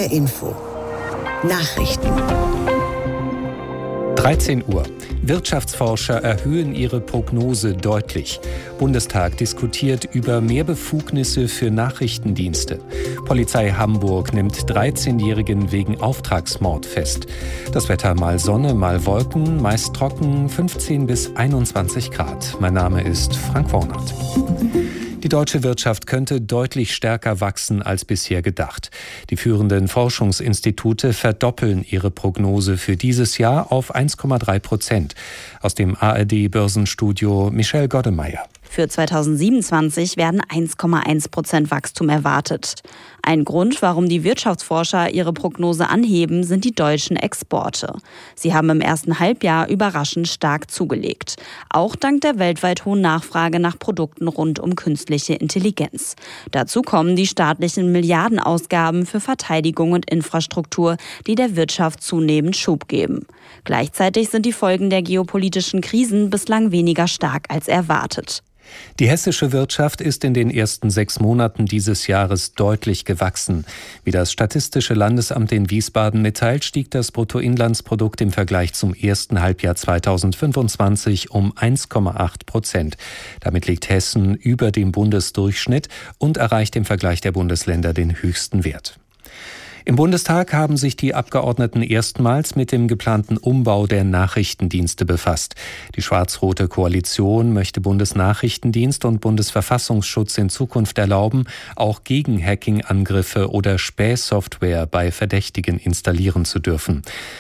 HR Info. Nachrichten. 13 Uhr. Wirtschaftsforscher erhöhen ihre Prognose deutlich. Bundestag diskutiert über mehr Befugnisse für Nachrichtendienste. Polizei Hamburg nimmt 13-Jährigen wegen Auftragsmord fest. Das Wetter mal Sonne, mal Wolken, meist trocken, 15 bis 21 Grad. Mein Name ist Frank Wornert. Die deutsche Wirtschaft könnte deutlich stärker wachsen als bisher gedacht. Die führenden Forschungsinstitute verdoppeln ihre Prognose für dieses Jahr auf 1,3%. Aus dem ARD-Börsenstudio Michelle Goddemeyer. Für 2027 werden 1,1% Wachstum erwartet. Ein Grund, warum die Wirtschaftsforscher ihre Prognose anheben, sind die deutschen Exporte. Sie haben im ersten Halbjahr überraschend stark zugelegt. Auch dank der weltweit hohen Nachfrage nach Produkten rund um künstliche Intelligenz. Dazu kommen die staatlichen Milliardenausgaben für Verteidigung und Infrastruktur, die der Wirtschaft zunehmend Schub geben. Gleichzeitig sind die Folgen der geopolitischen Krisen bislang weniger stark als erwartet. Die hessische Wirtschaft ist in den ersten 6 Monaten dieses Jahres deutlich gewachsen. Wie das Statistische Landesamt in Wiesbaden mitteilt, stieg das Bruttoinlandsprodukt im Vergleich zum ersten Halbjahr 2025 um 1,8%. Damit liegt Hessen über dem Bundesdurchschnitt und erreicht im Vergleich der Bundesländer den höchsten Wert. Im Bundestag haben sich die Abgeordneten erstmals mit dem geplanten Umbau der Nachrichtendienste befasst. Die schwarz-rote Koalition möchte Bundesnachrichtendienst und Bundesverfassungsschutz in Zukunft erlauben, auch gegen Hacking-Angriffe oder Spähsoftware bei Verdächtigen installieren zu dürfen.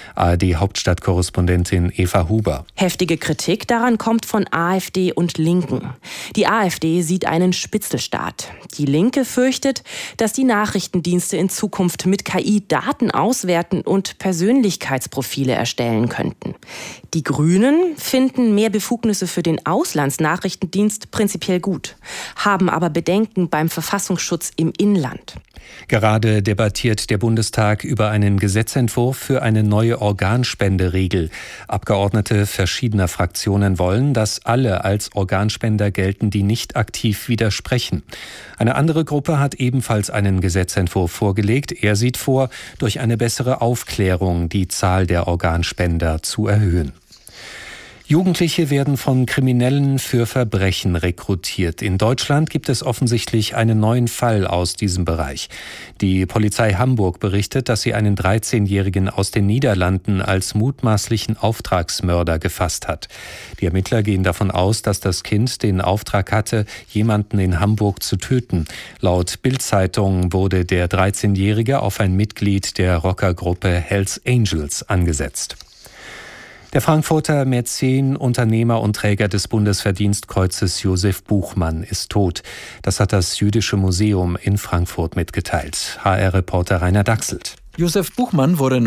ARD-Hauptstadtkorrespondentin Eva Huber. Heftige Kritik daran kommt von AfD und Linken. Die AfD sieht einen Spitzelstaat. Die Linke fürchtet, dass die Nachrichtendienste in Zukunft mit KI Daten auswerten und Persönlichkeitsprofile erstellen könnten. Die Grünen finden mehr Befugnisse für den Auslandsnachrichtendienst prinzipiell gut, haben aber Bedenken beim Verfassungsschutz im Inland. Gerade debattiert der Bundestag über einen Gesetzentwurf für eine neue Organspenderegel. Abgeordnete verschiedener Fraktionen wollen, dass alle als Organspender gelten, die nicht aktiv widersprechen. Eine andere Gruppe hat ebenfalls einen Gesetzentwurf vorgelegt. Er sieht vor, durch eine bessere Aufklärung die Zahl der Organspender zu erhöhen. Jugendliche werden von Kriminellen für Verbrechen rekrutiert. In Deutschland gibt es offensichtlich einen neuen Fall aus diesem Bereich. Die Polizei Hamburg berichtet, dass sie einen 13-Jährigen aus den Niederlanden als mutmaßlichen Auftragsmörder gefasst hat. Die Ermittler gehen davon aus, dass das Kind den Auftrag hatte, jemanden in Hamburg zu töten. Laut Bild-Zeitung wurde der 13-Jährige auf ein Mitglied der Rockergruppe Hells Angels angesetzt. Der Frankfurter Mäzen, Unternehmer und Träger des Bundesverdienstkreuzes Josef Buchmann ist tot. Das hat das Jüdische Museum in Frankfurt mitgeteilt. HR-Reporter Rainer Dachselt. Josef Buchmann wurde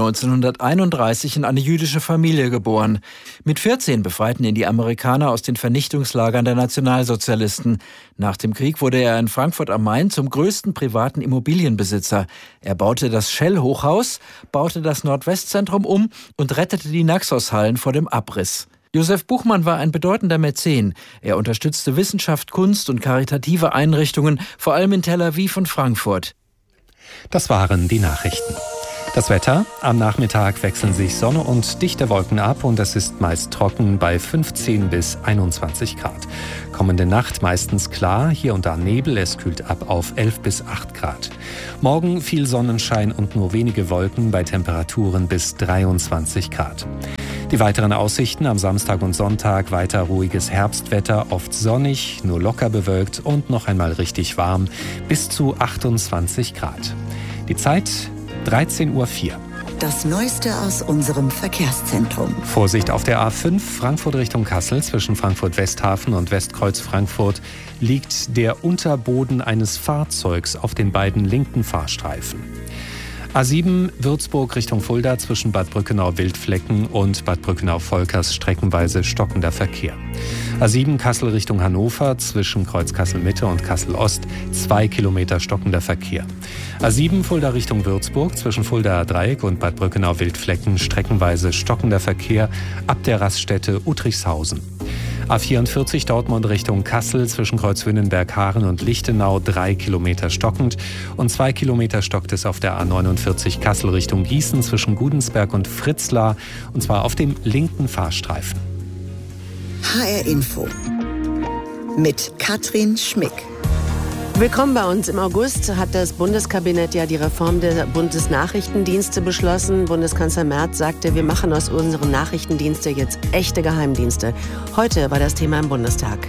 1931 in eine jüdische Familie geboren. Mit 14 befreiten ihn die Amerikaner aus den Vernichtungslagern der Nationalsozialisten. Nach dem Krieg wurde er in Frankfurt am Main zum größten privaten Immobilienbesitzer. Er baute das Shell-Hochhaus, baute das Nordwestzentrum um und rettete die Naxos-Hallen vor dem Abriss. Josef Buchmann war ein bedeutender Mäzen. Er unterstützte Wissenschaft, Kunst und karitative Einrichtungen, vor allem in Tel Aviv und Frankfurt. Das waren die Nachrichten. Das Wetter: Am Nachmittag wechseln sich Sonne und dichte Wolken ab und es ist meist trocken bei 15 bis 21 Grad. Kommende Nacht meistens klar, hier und da Nebel, es kühlt ab auf 11 bis 8 Grad. Morgen viel Sonnenschein und nur wenige Wolken bei Temperaturen bis 23 Grad. Die weiteren Aussichten: am Samstag und Sonntag weiter ruhiges Herbstwetter, oft sonnig, nur locker bewölkt und noch einmal richtig warm, bis zu 28 Grad. Die Zeit 13:04 Uhr. Das Neueste aus unserem Verkehrszentrum. Vorsicht auf der A5 Frankfurt Richtung Kassel. Zwischen Frankfurt-Westhafen und Westkreuz Frankfurt liegt der Unterboden eines Fahrzeugs auf den beiden linken Fahrstreifen. A7 Würzburg Richtung Fulda zwischen Bad Brückenau-Wildflecken und Bad Brückenau-Volkers streckenweise stockender Verkehr. A7 Kassel Richtung Hannover zwischen Kreuz Kassel-Mitte und Kassel-Ost 2 Kilometer stockender Verkehr. A7 Fulda Richtung Würzburg zwischen Fuldaer Dreieck und Bad Brückenau-Wildflecken streckenweise stockender Verkehr ab der Raststätte Uttrichshausen. A44 Dortmund Richtung Kassel zwischen Kreuzwünnenberg-Haaren und Lichtenau 3 Kilometer stockend und 2 Kilometer stockt es auf der A49 Kassel Richtung Gießen zwischen Gudensberg und Fritzlar und zwar auf dem linken Fahrstreifen. HR Info mit Katrin Schmick. Willkommen bei uns. Im August hat das Bundeskabinett ja die Reform der Bundesnachrichtendienste beschlossen. Bundeskanzler Merz sagte, wir machen aus unseren Nachrichtendiensten jetzt echte Geheimdienste. Heute war das Thema im Bundestag.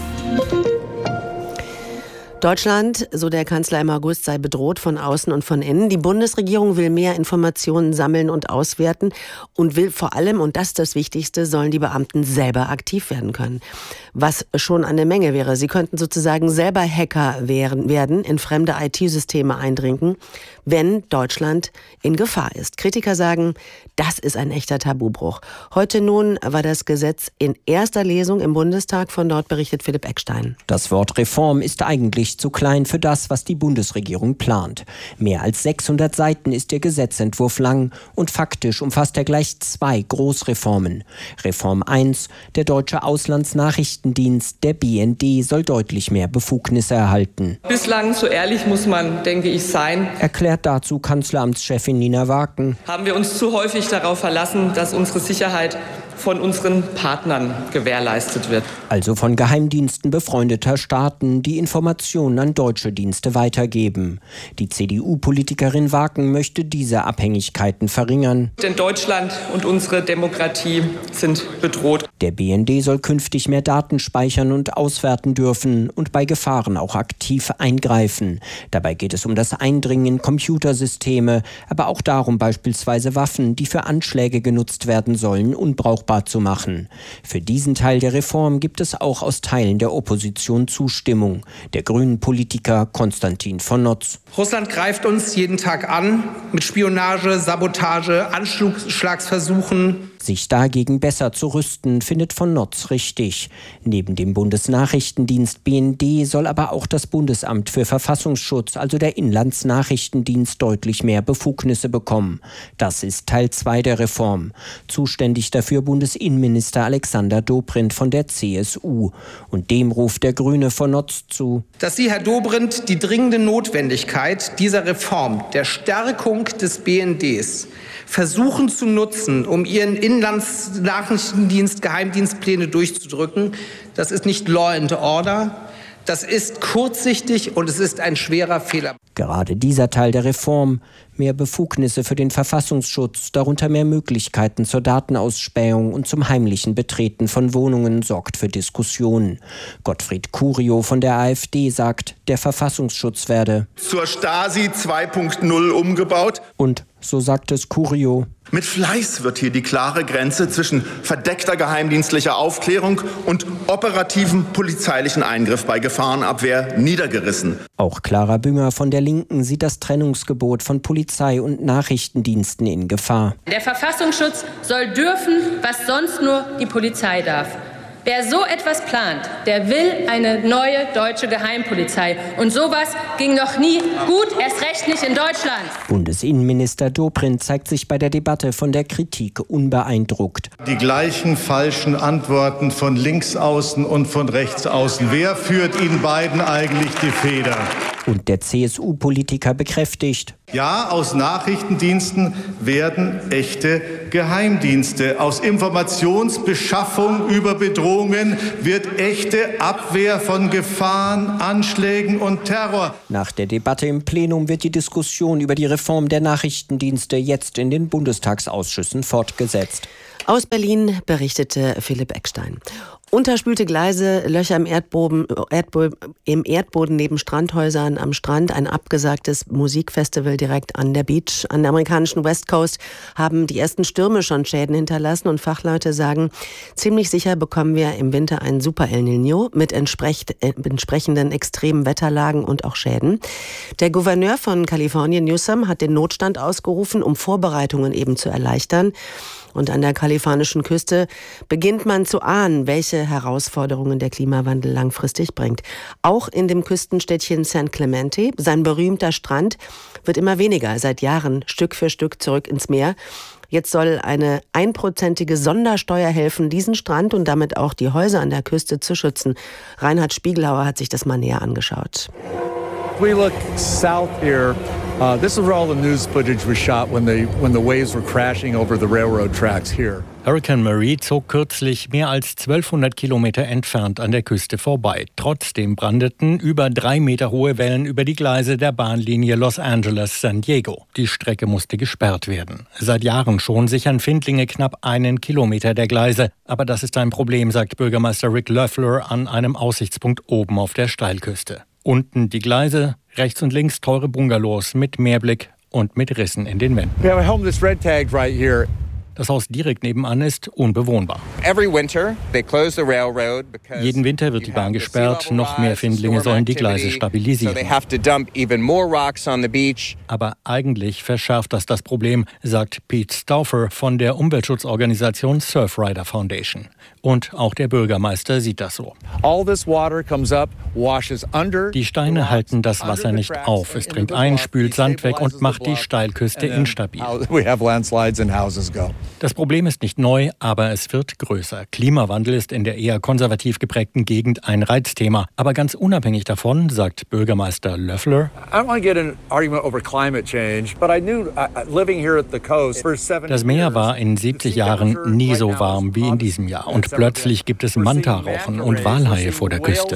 Deutschland, so der Kanzler im August, sei bedroht von außen und von innen. Die Bundesregierung will mehr Informationen sammeln und auswerten und will vor allem, und das ist das Wichtigste, sollen die Beamten selber aktiv werden können. Was schon eine Menge wäre. Sie könnten sozusagen selber Hacker werden, in fremde IT-Systeme eindringen, wenn Deutschland in Gefahr ist. Kritiker sagen, das ist ein echter Tabubruch. Heute nun war das Gesetz in erster Lesung im Bundestag. Von dort berichtet Philipp Eckstein. Das Wort Reform ist eigentlich zu klein für das, was die Bundesregierung plant. Mehr als 600 Seiten ist der Gesetzentwurf lang und faktisch umfasst er gleich 2 Großreformen. Reform 1, der deutsche Auslandsnachrichtendienst, der BND, soll deutlich mehr Befugnisse erhalten. Bislang, so ehrlich muss man, denke ich, sein, erklärt dazu Kanzleramtschefin Nina Waken. Haben wir uns zu häufig darauf verlassen, dass unsere Sicherheit von unseren Partnern gewährleistet wird. Also von Geheimdiensten befreundeter Staaten, die Informationen an deutsche Dienste weitergeben. Die CDU-Politikerin Waken möchte diese Abhängigkeiten verringern. Denn Deutschland und unsere Demokratie sind bedroht. Der BND soll künftig mehr Daten speichern und auswerten dürfen und bei Gefahren auch aktiv eingreifen. Dabei geht es um das Eindringen in Computersysteme, aber auch darum, beispielsweise Waffen, die für Anschläge genutzt werden sollen, unbrauchbar zu machen. Für diesen Teil der Reform gibt es auch aus Teilen der Opposition Zustimmung. Der grünen Politiker Konstantin von Notz. Russland greift uns jeden Tag an mit Spionage, Sabotage, Anschlagsversuchen. Sich dagegen besser zu rüsten, findet von Notz richtig. Neben dem Bundesnachrichtendienst BND soll aber auch das Bundesamt für Verfassungsschutz, also der Inlandsnachrichtendienst, deutlich mehr Befugnisse bekommen. Das ist Teil 2 der Reform. Zuständig dafür Bundesinnenminister Alexander Dobrindt von der CSU. Und dem ruft der Grüne von Notz zu. Dass Sie, Herr Dobrindt, die dringende Notwendigkeit dieser Reform, der Stärkung des BNDs, versuchen zu nutzen, um Ihren Inlandsnachrichtendienst, Geheimdienstpläne durchzudrücken, das ist nicht Law and Order. Das ist kurzsichtig und es ist ein schwerer Fehler. Gerade dieser Teil der Reform, mehr Befugnisse für den Verfassungsschutz, darunter mehr Möglichkeiten zur Datenausspähung und zum heimlichen Betreten von Wohnungen, sorgt für Diskussionen. Gottfried Curio von der AfD sagt, der Verfassungsschutz werde zur Stasi 2.0 umgebaut. Und, so sagt es Curio, mit Fleiß wird hier die klare Grenze zwischen verdeckter geheimdienstlicher Aufklärung und operativem polizeilichen Eingriff bei Gefahrenabwehr niedergerissen. Auch Clara Bünger von der Linken sieht das Trennungsgebot von Polizei und Nachrichtendiensten in Gefahr. Der Verfassungsschutz soll dürfen, was sonst nur die Polizei darf. Wer so etwas plant, der will eine neue deutsche Geheimpolizei. Und sowas ging noch nie gut, erst recht nicht in Deutschland. Bundesinnenminister Dobrindt zeigt sich bei der Debatte von der Kritik unbeeindruckt. Die gleichen falschen Antworten von links außen und von rechts außen. Wer führt Ihnen beiden eigentlich die Feder? Und der CSU-Politiker bekräftigt: Ja, aus Nachrichtendiensten werden echte Geheimdienste. Aus Informationsbeschaffung über Bedrohungen wird echte Abwehr von Gefahren, Anschlägen und Terror. Nach der Debatte im Plenum wird die Diskussion über die Reform der Nachrichtendienste jetzt in den Bundestagsausschüssen fortgesetzt. Aus Berlin berichtete Philipp Eckstein. Unterspülte Gleise, Löcher im Erdboden neben Strandhäusern am Strand, ein abgesagtes Musikfestival direkt an der Beach. An der amerikanischen West Coast haben die ersten Stürme schon Schäden hinterlassen und Fachleute sagen, ziemlich sicher bekommen wir im Winter einen Super El Niño mit entsprechenden extremen Wetterlagen und auch Schäden. Der Gouverneur von Kalifornien, Newsom, hat den Notstand ausgerufen, um Vorbereitungen eben zu erleichtern. Und an der kalifornischen Küste beginnt man zu ahnen, welche Herausforderungen der Klimawandel langfristig bringt. Auch in dem Küstenstädtchen San Clemente, sein berühmter Strand, wird immer weniger, seit Jahren Stück für Stück zurück ins Meer. Jetzt soll eine 1%ige Sondersteuer helfen, diesen Strand und damit auch die Häuser an der Küste zu schützen. Reinhard Spiegelhauer hat sich das mal näher angeschaut. We look south here. This is where all the news footage was shot when the waves were crashing over the railroad tracks here. Hurricane Marie zog kürzlich mehr als 1200 Kilometer entfernt an der Küste vorbei. Trotzdem brandeten über 3 Meter hohe Wellen über die Gleise der Bahnlinie Los Angeles-San Diego. Die Strecke musste gesperrt werden. Seit Jahren schon sichern Findlinge knapp 1 Kilometer der Gleise. Aber das ist ein Problem, sagt Bürgermeister Rick Loeffler an einem Aussichtspunkt oben auf der Steilküste. Unten die Gleise, rechts und links teure Bungalows mit Meerblick und mit Rissen in den Wänden. We have a home that's red tagged right here. Das Haus direkt nebenan ist unbewohnbar. Jeden Winter wird die Bahn gesperrt, noch mehr Findlinge sollen die Gleise stabilisieren. Aber eigentlich verschärft das Problem, sagt Pete Stauffer von der Umweltschutzorganisation Surfrider Foundation. Und auch der Bürgermeister sieht das so. Die Steine halten das Wasser nicht auf. Es dringt ein, spült Sand weg und macht die Steilküste instabil. Das Problem ist nicht neu, aber es wird größer. Klimawandel ist in der eher konservativ geprägten Gegend ein Reizthema. Aber ganz unabhängig davon, sagt Bürgermeister Loeffler, das Meer war in 70 Jahren nie so warm wie in diesem Jahr. Und plötzlich gibt es Manta-Rauchen und Walhaie vor der Küste.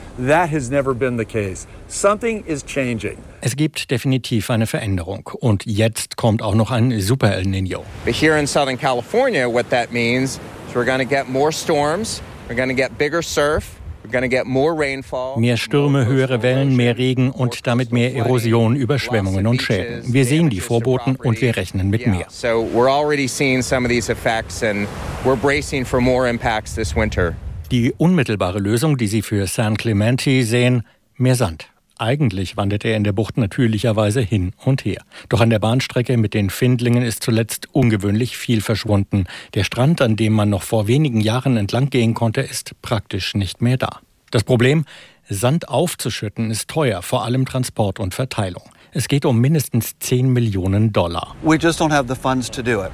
Es gibt definitiv eine Veränderung. Und jetzt kommt auch noch ein Super El Niño. Here in Southern California, what that means is we're going to get more storms, we're going to get bigger surf, we're going to get more rainfall. Mehr Stürme, höhere Wellen, mehr Regen und damit mehr Erosion, Überschwemmungen und Schäden. Wir sehen die Vorboten und wir rechnen mit mehr. So we're already seeing some of these effects and we're bracing for more impacts this winter. Die unmittelbare Lösung, die Sie für San Clemente sehen, mehr Sand. Eigentlich wandert er in der Bucht natürlicherweise hin und her. Doch an der Bahnstrecke mit den Findlingen ist zuletzt ungewöhnlich viel verschwunden. Der Strand, an dem man noch vor wenigen Jahren entlang gehen konnte, ist praktisch nicht mehr da. Das Problem? Sand aufzuschütten ist teuer, vor allem Transport und Verteilung. Es geht um mindestens $10 Millionen. We just don't have the funds to do it.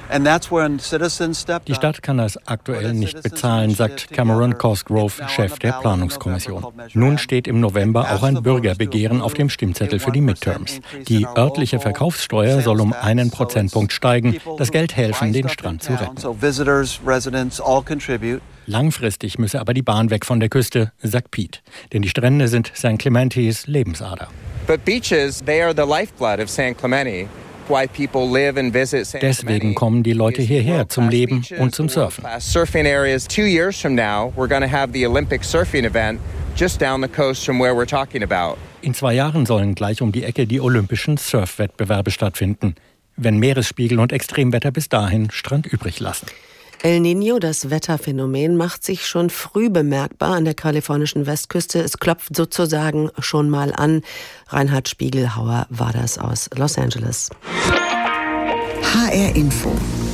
Die Stadt kann das aktuell nicht bezahlen, sagt Cameron Cosgrove, Chef der Planungskommission. Nun steht im November auch ein Bürgerbegehren auf dem Stimmzettel für die Midterms. Die örtliche Verkaufssteuer soll um 1 Prozentpunkt steigen. Das Geld helfen, den Strand zu retten. Langfristig müsse aber die Bahn weg von der Küste, sagt Pete. Denn die Strände sind San Clementes Lebensader. But beaches, they are the lifeblood of San Clemente. Deswegen kommen die Leute hierher zum Leben und zum Surfen. In 2 Jahren sollen gleich um die Ecke die olympischen Surfwettbewerbe stattfinden, wenn Meeresspiegel und Extremwetter bis dahin Strand übrig lassen. El Niño, das Wetterphänomen, macht sich schon früh bemerkbar an der kalifornischen Westküste. Es klopft sozusagen schon mal an. Reinhard Spiegelhauer war das aus Los Angeles. HR Info.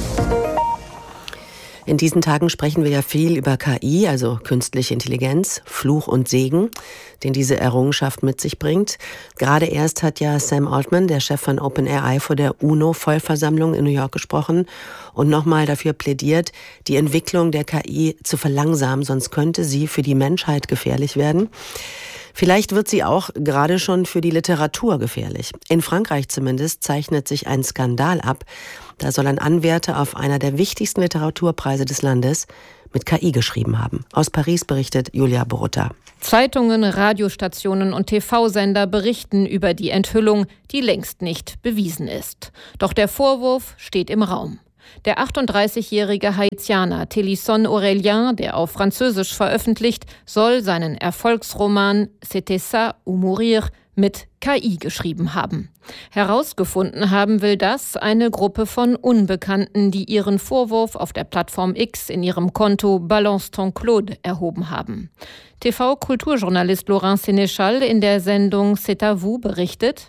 In diesen Tagen sprechen wir ja viel über KI, also künstliche Intelligenz, Fluch und Segen, den diese Errungenschaft mit sich bringt. Gerade erst hat ja Sam Altman, der Chef von OpenAI, vor der UNO-Vollversammlung in New York gesprochen und nochmal dafür plädiert, die Entwicklung der KI zu verlangsamen, sonst könnte sie für die Menschheit gefährlich werden. Vielleicht wird sie auch gerade schon für die Literatur gefährlich. In Frankreich zumindest zeichnet sich ein Skandal ab. Da soll ein Anwärter auf einer der wichtigsten Literaturpreise des Landes mit KI geschrieben haben. Aus Paris berichtet Julia Borutta. Zeitungen, Radiostationen und TV-Sender berichten über die Enthüllung, die längst nicht bewiesen ist. Doch der Vorwurf steht im Raum. Der 38-jährige Haitianer Télisson Aurélien, der auf Französisch veröffentlicht, soll seinen Erfolgsroman C'était ça ou mourir mit KI geschrieben haben. Herausgefunden haben will das eine Gruppe von Unbekannten, die ihren Vorwurf auf der Plattform X in ihrem Konto Balance ton Claude erhoben haben. TV-Kulturjournalist Laurent Sénéchal in der Sendung C'est à vous berichtet: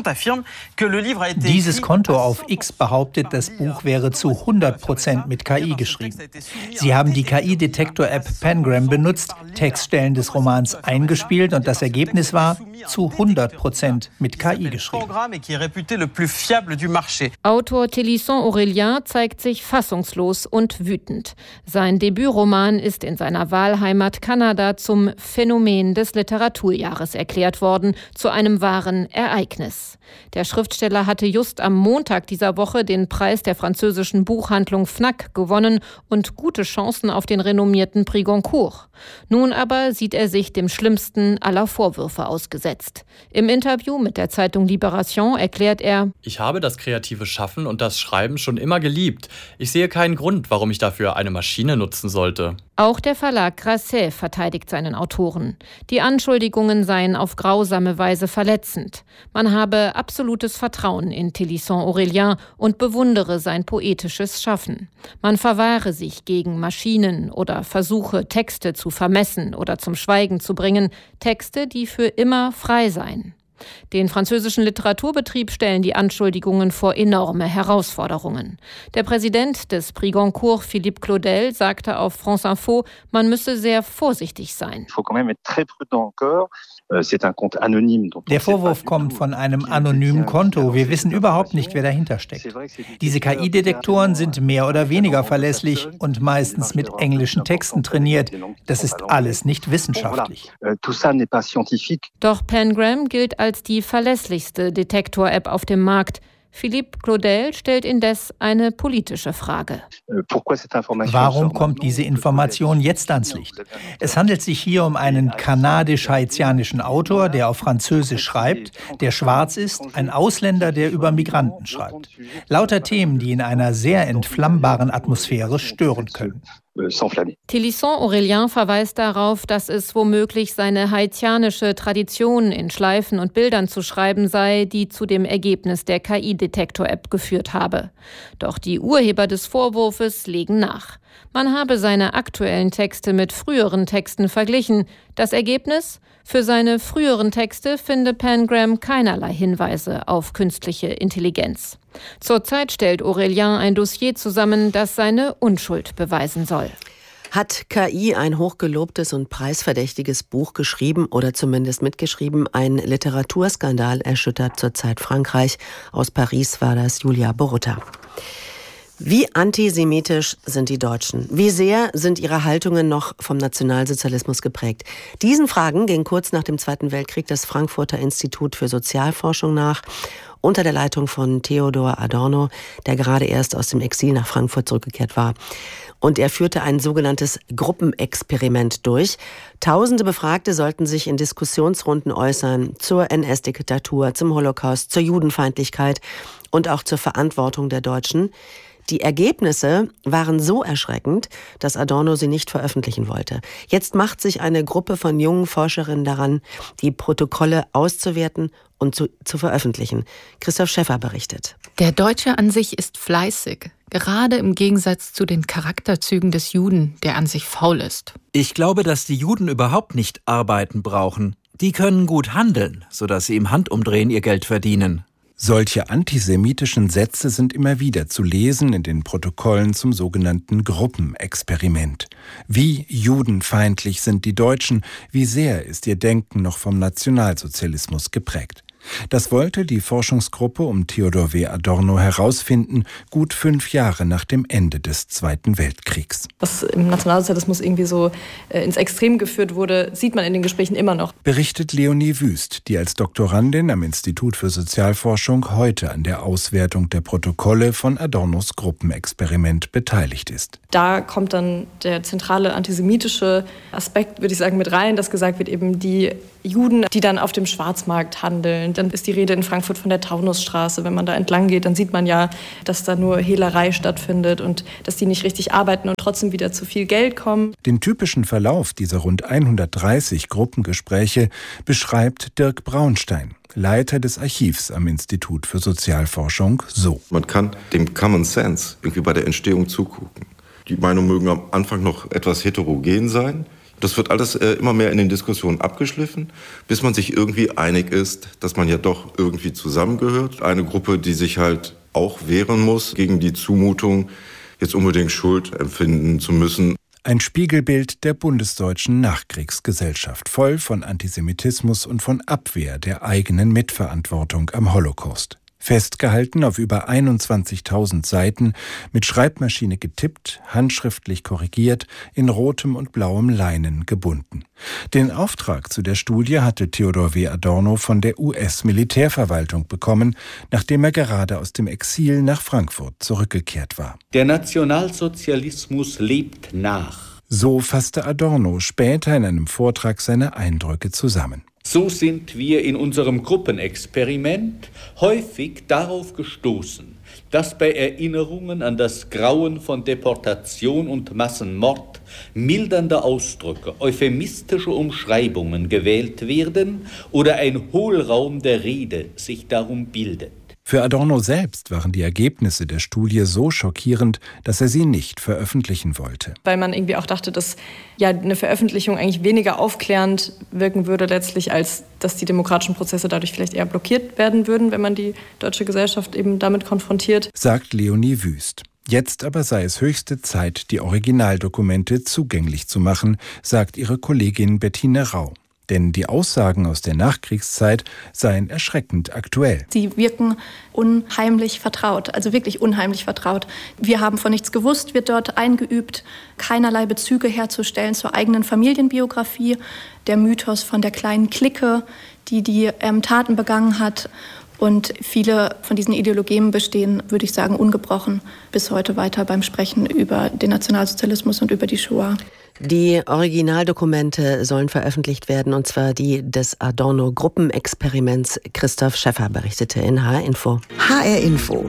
Dieses Konto auf X behauptet, das Buch wäre zu 100% mit KI geschrieben. Sie haben die KI-Detektor-App Pangram benutzt, Textstellen des Romans eingespielt und das Ergebnis war zu 100% mit KI geschrieben. Autor Télisson Aurélien zeigt sich fassungslos und wütend. Sein Debütroman ist in seiner Wahlheimat Kanada zum Phänomen des Literaturjahres erklärt worden, zu einem wahren Ereignis. Der Schriftsteller hatte just am Montag dieser Woche den Preis der französischen Buchhandlung Fnac gewonnen und gute Chancen auf den renommierten Prix Goncourt. Nun aber sieht er sich dem schlimmsten aller Vorwürfe ausgesetzt. Im Interview mit der Zeitung Libération erklärt er: Ich habe das kreative Schaffen und das Schreiben schon immer geliebt. Ich sehe keinen Grund, warum ich dafür eine Maschine nutzen sollte. Auch der Verlag Grasset verteidigt seinen Autoren. Die Anschuldigungen seien auf grausame Weise verletzend. Man habe absolutes Vertrauen in Télisson Aurélien und bewundere sein poetisches Schaffen. Man verwahre sich gegen Maschinen oder Versuche, Texte zu vermessen oder zum Schweigen zu bringen, Texte, die für immer frei seien. Den französischen Literaturbetrieb stellen die Anschuldigungen vor enorme Herausforderungen. Der Präsident des Prix Goncourt, Philippe Claudel, sagte auf France Info, man müsse sehr vorsichtig sein. Der Vorwurf kommt von einem anonymen Konto. Wir wissen überhaupt nicht, wer dahinter steckt. Diese KI-Detektoren sind mehr oder weniger verlässlich und meistens mit englischen Texten trainiert. Das ist alles nicht wissenschaftlich. Doch Pangram gilt als die verlässlichste Detektor-App auf dem Markt. Philippe Claudel stellt indes eine politische Frage. Warum kommt diese Information jetzt ans Licht? Es handelt sich hier um einen kanadisch-haitianischen Autor, der auf Französisch schreibt, der schwarz ist, ein Ausländer, der über Migranten schreibt. Lauter Themen, die in einer sehr entflammbaren Atmosphäre stören können. Télisson Aurélien verweist darauf, dass es womöglich seine haitianische Tradition in Schleifen und Bildern zu schreiben sei, die zu dem Ergebnis der KI-Detektor-App geführt habe. Doch die Urheber des Vorwurfs legen nach. Man habe seine aktuellen Texte mit früheren Texten verglichen. Das Ergebnis? Für seine früheren Texte finde Pangram keinerlei Hinweise auf künstliche Intelligenz. Zurzeit stellt Aurélien ein Dossier zusammen, das seine Unschuld beweisen soll. Hat KI ein hochgelobtes und preisverdächtiges Buch geschrieben oder zumindest mitgeschrieben? Ein Literaturskandal erschüttert zurzeit Frankreich. Aus Paris war das Julia Borutta. Wie antisemitisch sind die Deutschen? Wie sehr sind ihre Haltungen noch vom Nationalsozialismus geprägt? Diesen Fragen ging kurz nach dem Zweiten Weltkrieg das Frankfurter Institut für Sozialforschung nach, unter der Leitung von Theodor Adorno, der gerade erst aus dem Exil nach Frankfurt zurückgekehrt war. Und er führte ein sogenanntes Gruppenexperiment durch. Tausende Befragte sollten sich in Diskussionsrunden äußern zur NS-Diktatur, zum Holocaust, zur Judenfeindlichkeit und auch zur Verantwortung der Deutschen. Die Ergebnisse waren so erschreckend, dass Adorno sie nicht veröffentlichen wollte. Jetzt macht sich eine Gruppe von jungen Forscherinnen daran, die Protokolle auszuwerten und zu veröffentlichen. Christoph Schäffer berichtet. Der Deutsche an sich ist fleißig, gerade im Gegensatz zu den Charakterzügen des Juden, der an sich faul ist. Ich glaube, dass die Juden überhaupt nicht arbeiten brauchen. Die können gut handeln, sodass sie im Handumdrehen ihr Geld verdienen. Solche antisemitischen Sätze sind immer wieder zu lesen in den Protokollen zum sogenannten Gruppenexperiment. Wie judenfeindlich sind die Deutschen, wie sehr ist ihr Denken noch vom Nationalsozialismus geprägt. Das wollte die Forschungsgruppe um Theodor W. Adorno herausfinden, gut 5 Jahre nach dem Ende des Zweiten Weltkriegs. Was im Nationalsozialismus irgendwie so ins Extrem geführt wurde, sieht man in den Gesprächen immer noch. Berichtet Leonie Wüst, die als Doktorandin am Institut für Sozialforschung heute an der Auswertung der Protokolle von Adornos Gruppenexperiment beteiligt ist. Da kommt dann der zentrale antisemitische Aspekt, würde ich sagen, mit rein, dass gesagt wird, eben die Juden, die dann auf dem Schwarzmarkt handeln, Dann ist die Rede in Frankfurt von der Taunusstraße. Wenn man da entlang geht, dann sieht man ja, dass da nur Hehlerei stattfindet und dass die nicht richtig arbeiten und trotzdem wieder zu viel Geld kommen. Den typischen Verlauf dieser rund 130 Gruppengespräche beschreibt Dirk Braunstein, Leiter des Archivs am Institut für Sozialforschung, so. Man kann dem Common Sense irgendwie bei der Entstehung zugucken. Die Meinungen mögen am Anfang noch etwas heterogen sein. Das wird alles immer mehr in den Diskussionen abgeschliffen, bis man sich irgendwie einig ist, dass man ja doch irgendwie zusammengehört. Eine Gruppe, die sich halt auch wehren muss gegen die Zumutung, jetzt unbedingt Schuld empfinden zu müssen. Ein Spiegelbild der bundesdeutschen Nachkriegsgesellschaft, voll von Antisemitismus und von Abwehr der eigenen Mitverantwortung am Holocaust. Festgehalten auf über 21.000 Seiten, mit Schreibmaschine getippt, handschriftlich korrigiert, in rotem und blauem Leinen gebunden. Den Auftrag zu der Studie hatte Theodor W. Adorno von der US-Militärverwaltung bekommen, nachdem er gerade aus dem Exil nach Frankfurt zurückgekehrt war. Der Nationalsozialismus lebt nach. So fasste Adorno später in einem Vortrag seine Eindrücke zusammen. So sind wir in unserem Gruppenexperiment häufig darauf gestoßen, dass bei Erinnerungen an das Grauen von Deportation und Massenmord mildernde Ausdrücke, euphemistische Umschreibungen gewählt werden oder ein Hohlraum der Rede sich darum bildet. Für Adorno selbst waren die Ergebnisse der Studie so schockierend, dass er sie nicht veröffentlichen wollte. Weil man irgendwie auch dachte, dass ja eine Veröffentlichung eigentlich weniger aufklärend wirken würde letztlich, als dass die demokratischen Prozesse dadurch vielleicht eher blockiert werden würden, wenn man die deutsche Gesellschaft eben damit konfrontiert. Sagt Leonie Wüst. Jetzt aber sei es höchste Zeit, die Originaldokumente zugänglich zu machen, sagt ihre Kollegin Bettine Rau. Denn die Aussagen aus der Nachkriegszeit seien erschreckend aktuell. Sie wirken unheimlich vertraut, also wirklich unheimlich vertraut. Wir haben von nichts gewusst, wird dort eingeübt, keinerlei Bezüge herzustellen zur eigenen Familienbiografie. Der Mythos von der kleinen Clique, die Taten begangen hat. Und viele von diesen Ideologien bestehen, würde ich sagen, ungebrochen bis heute weiter beim Sprechen über den Nationalsozialismus und über die Shoah. Die Originaldokumente sollen veröffentlicht werden, und zwar die des Adorno-Gruppenexperiments. Christoph Schäffer berichtete in HR Info. HR Info.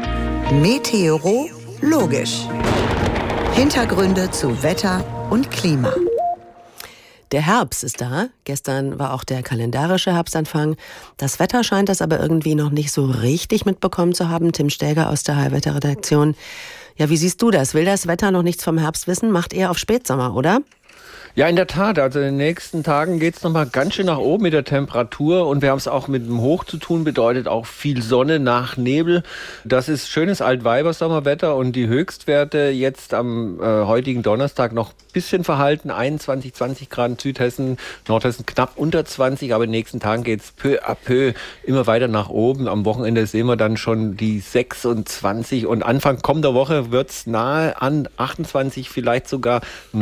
Meteorologisch. Hintergründe zu Wetter und Klima. Der Herbst ist da. Gestern war auch der kalendarische Herbstanfang. Das Wetter scheint das aber irgendwie noch nicht so richtig mitbekommen zu haben. Tim Stäger aus der HR-Wetterredaktion. Ja, wie siehst du das? Will das Wetter noch nichts vom Herbst wissen? Macht eher auf Spätsommer, oder? Ja, in der Tat. Also in den nächsten Tagen geht es nochmal ganz schön nach oben mit der Temperatur. Und wir haben es auch mit dem Hoch zu tun, bedeutet auch viel Sonne nach Nebel. Das ist schönes Altweibersommerwetter. Und die Höchstwerte jetzt am heutigen Donnerstag noch ein bisschen verhalten. 21, 20 Grad in Südhessen, Nordhessen knapp unter 20. Aber in den nächsten Tagen geht es peu à peu immer weiter nach oben. Am Wochenende sehen wir dann schon die 26. Und Anfang kommender Woche wird es nahe an 28, vielleicht sogar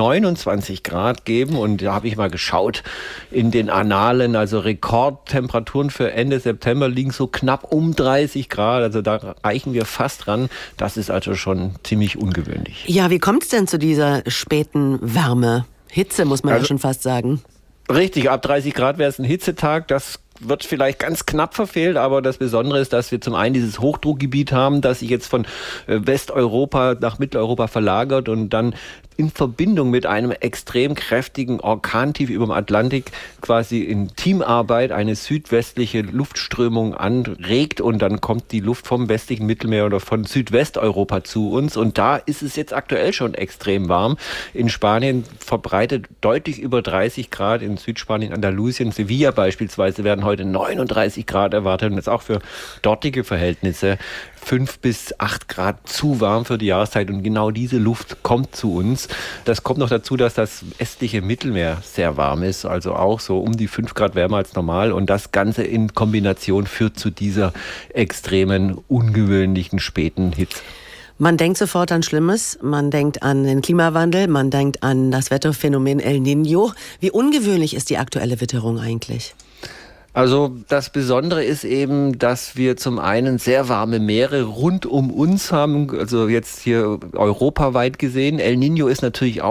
29 Grad geben. Und da habe ich mal geschaut in den Annalen, also Rekordtemperaturen für Ende September liegen so knapp um 30 Grad, also da reichen wir fast ran. Das ist also schon ziemlich ungewöhnlich. Ja, wie kommt es denn zu dieser späten Wärme? Hitze, muss man ja schon fast sagen. Richtig, ab 30 Grad wäre es ein Hitzetag, das wird vielleicht ganz knapp verfehlt, aber das Besondere ist, dass wir zum einen dieses Hochdruckgebiet haben, das sich jetzt von Westeuropa nach Mitteleuropa verlagert und dann in Verbindung mit einem extrem kräftigen Orkantief über dem Atlantik quasi in Teamarbeit eine südwestliche Luftströmung anregt und dann kommt die Luft vom westlichen Mittelmeer oder von Südwesteuropa zu uns und da ist es jetzt aktuell schon extrem warm. In Spanien verbreitet deutlich über 30 Grad, in Südspanien, Andalusien, Sevilla beispielsweise werden heute 39 Grad erwartet und das ist auch für dortige Verhältnisse 5 bis 8 Grad zu warm für die Jahreszeit und genau diese Luft kommt zu uns. Das kommt noch dazu, dass das östliche Mittelmeer sehr warm ist, also auch so um die 5 Grad wärmer als normal und das Ganze in Kombination führt zu dieser extremen, ungewöhnlichen späten Hitze. Man denkt sofort an Schlimmes, man denkt an den Klimawandel, man denkt an das Wetterphänomen El Niño. Wie ungewöhnlich ist die aktuelle Witterung eigentlich? Also das Besondere ist eben, dass wir zum einen sehr warme Meere rund um uns haben, also jetzt hier europaweit gesehen. El Niño ist natürlich auch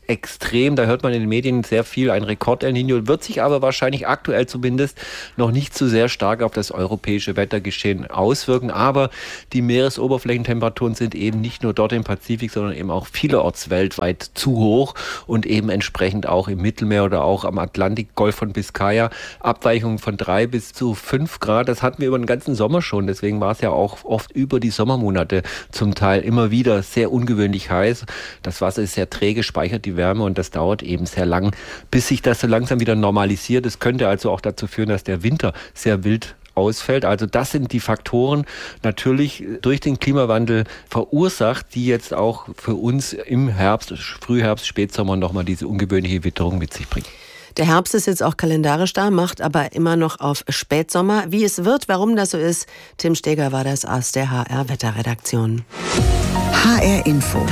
extrem. Da hört man in den Medien sehr viel, ein Rekord-El Niño, wird sich aber wahrscheinlich aktuell zumindest noch nicht so sehr stark auf das europäische Wettergeschehen auswirken. Aber die Meeresoberflächentemperaturen sind eben nicht nur dort im Pazifik, sondern eben auch vielerorts weltweit zu hoch und eben entsprechend auch im Mittelmeer oder auch am Atlantik, Golf von Biscaya, Abweichungen von 3 bis zu 5 Grad. Das hatten wir über den ganzen Sommer schon. Deswegen war es ja auch oft über die Sommermonate zum Teil immer wieder sehr ungewöhnlich heiß. Das Wasser ist sehr träge, speichert die Wärme und das dauert eben sehr lang, bis sich das so langsam wieder normalisiert. Es könnte also auch dazu führen, dass der Winter sehr wild ausfällt. Also das sind die Faktoren natürlich durch den Klimawandel verursacht, die jetzt auch für uns im Herbst, Frühherbst, Spätsommer nochmal diese ungewöhnliche Witterung mit sich bringen. Der Herbst ist jetzt auch kalendarisch da, macht aber immer noch auf Spätsommer. Wie es wird, warum das so ist, Tim Steger war das aus der HR-Wetterredaktion. HR Info.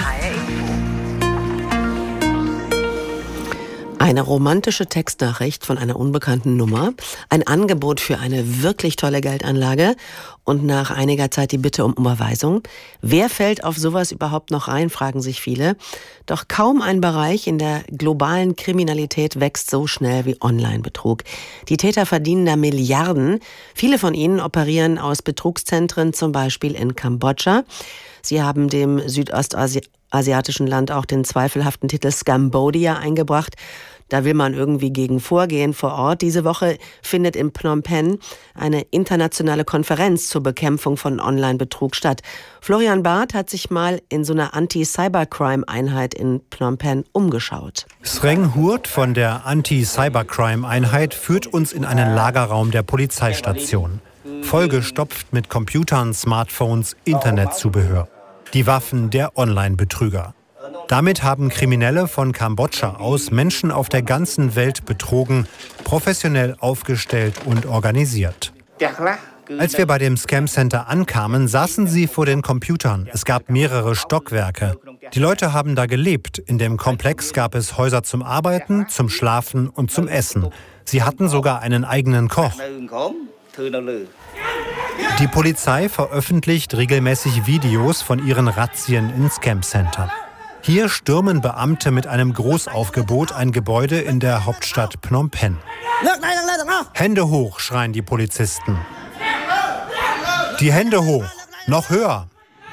Eine romantische Textnachricht von einer unbekannten Nummer, ein Angebot für eine wirklich tolle Geldanlage und nach einiger Zeit die Bitte um Überweisung. Wer fällt auf sowas überhaupt noch rein, fragen sich viele. Doch kaum ein Bereich in der globalen Kriminalität wächst so schnell wie Online-Betrug. Die Täter verdienen da Milliarden. Viele von ihnen operieren aus Betrugszentren, zum Beispiel in Kambodscha. Sie haben dem südostasiatischen Land auch den zweifelhaften Titel Scambodia eingebracht. Da will man irgendwie gegen vorgehen vor Ort. Diese Woche findet in Phnom Penh eine internationale Konferenz zur Bekämpfung von Online-Betrug statt. Florian Barth hat sich mal in so einer Anti-Cybercrime-Einheit in Phnom Penh umgeschaut. Sreng Hurt von der Anti-Cybercrime-Einheit führt uns in einen Lagerraum der Polizeistation. Vollgestopft mit Computern, Smartphones, Internetzubehör. Die Waffen der Online-Betrüger. Damit haben Kriminelle von Kambodscha aus Menschen auf der ganzen Welt betrogen, professionell aufgestellt und organisiert. Als wir bei dem Scam-Center ankamen, saßen sie vor den Computern. Es gab mehrere Stockwerke. Die Leute haben da gelebt. In dem Komplex gab es Häuser zum Arbeiten, zum Schlafen und zum Essen. Sie hatten sogar einen eigenen Koch. Die Polizei veröffentlicht regelmäßig Videos von ihren Razzien in Scam-Centern. Hier stürmen Beamte mit einem Großaufgebot ein Gebäude in der Hauptstadt Phnom Penh. Hände hoch, schreien die Polizisten. Die Hände hoch, noch höher.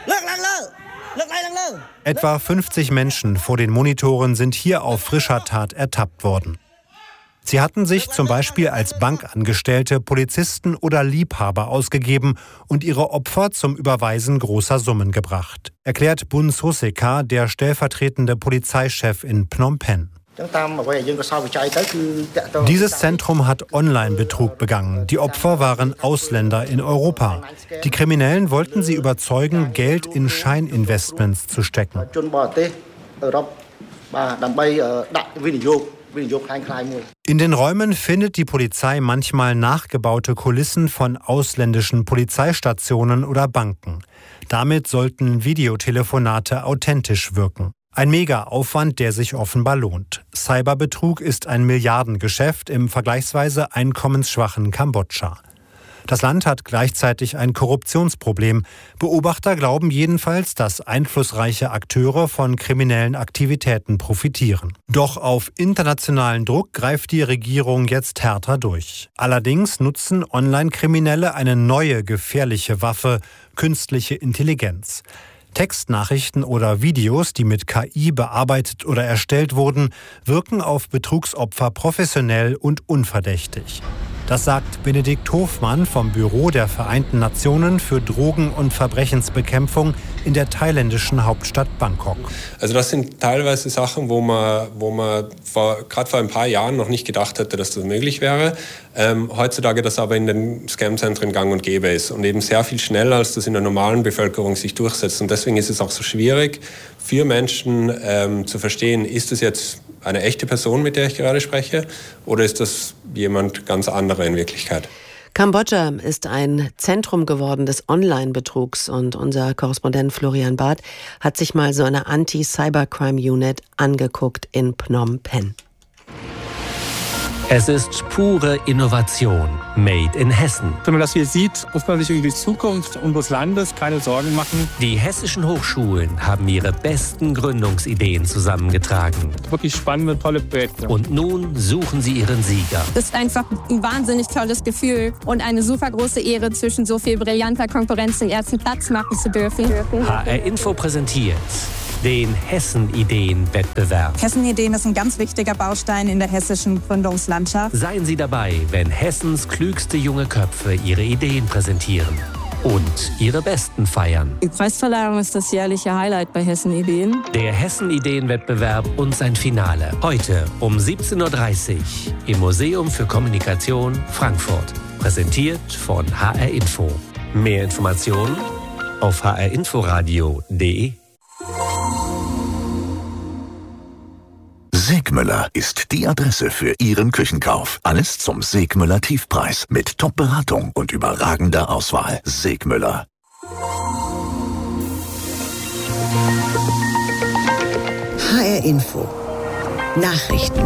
Etwa 50 Menschen vor den Monitoren sind hier auf frischer Tat ertappt worden. Sie hatten sich zum Beispiel als Bankangestellte, Polizisten oder Liebhaber ausgegeben und ihre Opfer zum Überweisen großer Summen gebracht, erklärt Bun Soseka, der stellvertretende Polizeichef in Phnom Penh. Dieses Zentrum hat Online-Betrug begangen. Die Opfer waren Ausländer in Europa. Die Kriminellen wollten sie überzeugen, Geld in Scheininvestments zu stecken. In den Räumen findet die Polizei manchmal nachgebaute Kulissen von ausländischen Polizeistationen oder Banken. Damit sollten Videotelefonate authentisch wirken. Ein Mega-Aufwand, der sich offenbar lohnt. Cyberbetrug ist ein Milliardengeschäft im vergleichsweise einkommensschwachen Kambodscha. Das Land hat gleichzeitig ein Korruptionsproblem. Beobachter glauben jedenfalls, dass einflussreiche Akteure von kriminellen Aktivitäten profitieren. Doch auf internationalen Druck greift die Regierung jetzt härter durch. Allerdings nutzen Online-Kriminelle eine neue gefährliche Waffe, künstliche Intelligenz. Textnachrichten oder Videos, die mit KI bearbeitet oder erstellt wurden, wirken auf Betrugsopfer professionell und unverdächtig. Das sagt Benedikt Hofmann vom Büro der Vereinten Nationen für Drogen- und Verbrechensbekämpfung in der thailändischen Hauptstadt Bangkok. Also das sind teilweise Sachen, wo man gerade vor ein paar Jahren noch nicht gedacht hätte, dass das möglich wäre. Heutzutage das aber in den Scam-Zentren gang und gäbe ist und eben sehr viel schneller, als das in der normalen Bevölkerung sich durchsetzt. Und deswegen ist es auch so schwierig für Menschen zu verstehen, ist es jetzt eine echte Person, mit der ich gerade spreche, oder ist das jemand ganz anderer in Wirklichkeit? Kambodscha ist ein Zentrum geworden des Online-Betrugs und unser Korrespondent Florian Barth hat sich mal so eine Anti-Cybercrime-Unit angeguckt in Phnom Penh. Es ist pure Innovation, made in Hessen. Wenn man das hier sieht, muss man sich über die Zukunft unseres Landes keine Sorgen machen. Die hessischen Hochschulen haben ihre besten Gründungsideen zusammengetragen. Wirklich spannende, tolle Projekte. Und nun suchen sie ihren Sieger. Das ist einfach ein wahnsinnig tolles Gefühl und eine super große Ehre, zwischen so viel brillanter Konkurrenz den ersten Platz machen zu dürfen. HR Info präsentiert den Hessen-Ideen-Wettbewerb. Hessen-Ideen ist ein ganz wichtiger Baustein in der hessischen Gründungslandschaft. Seien Sie dabei, wenn Hessens klügste junge Köpfe ihre Ideen präsentieren und ihre besten feiern. Die Preisverleihung ist das jährliche Highlight bei Hessen-Ideen. Der Hessen-Ideen-Wettbewerb und sein Finale. Heute um 17.30 Uhr im Museum für Kommunikation Frankfurt. Präsentiert von HR Info. Mehr Informationen auf hrinforadio.de. Segmüller ist die Adresse für Ihren Küchenkauf. Alles zum Segmüller Tiefpreis mit Top-Beratung und überragender Auswahl. Segmüller. HR Info. Nachrichten.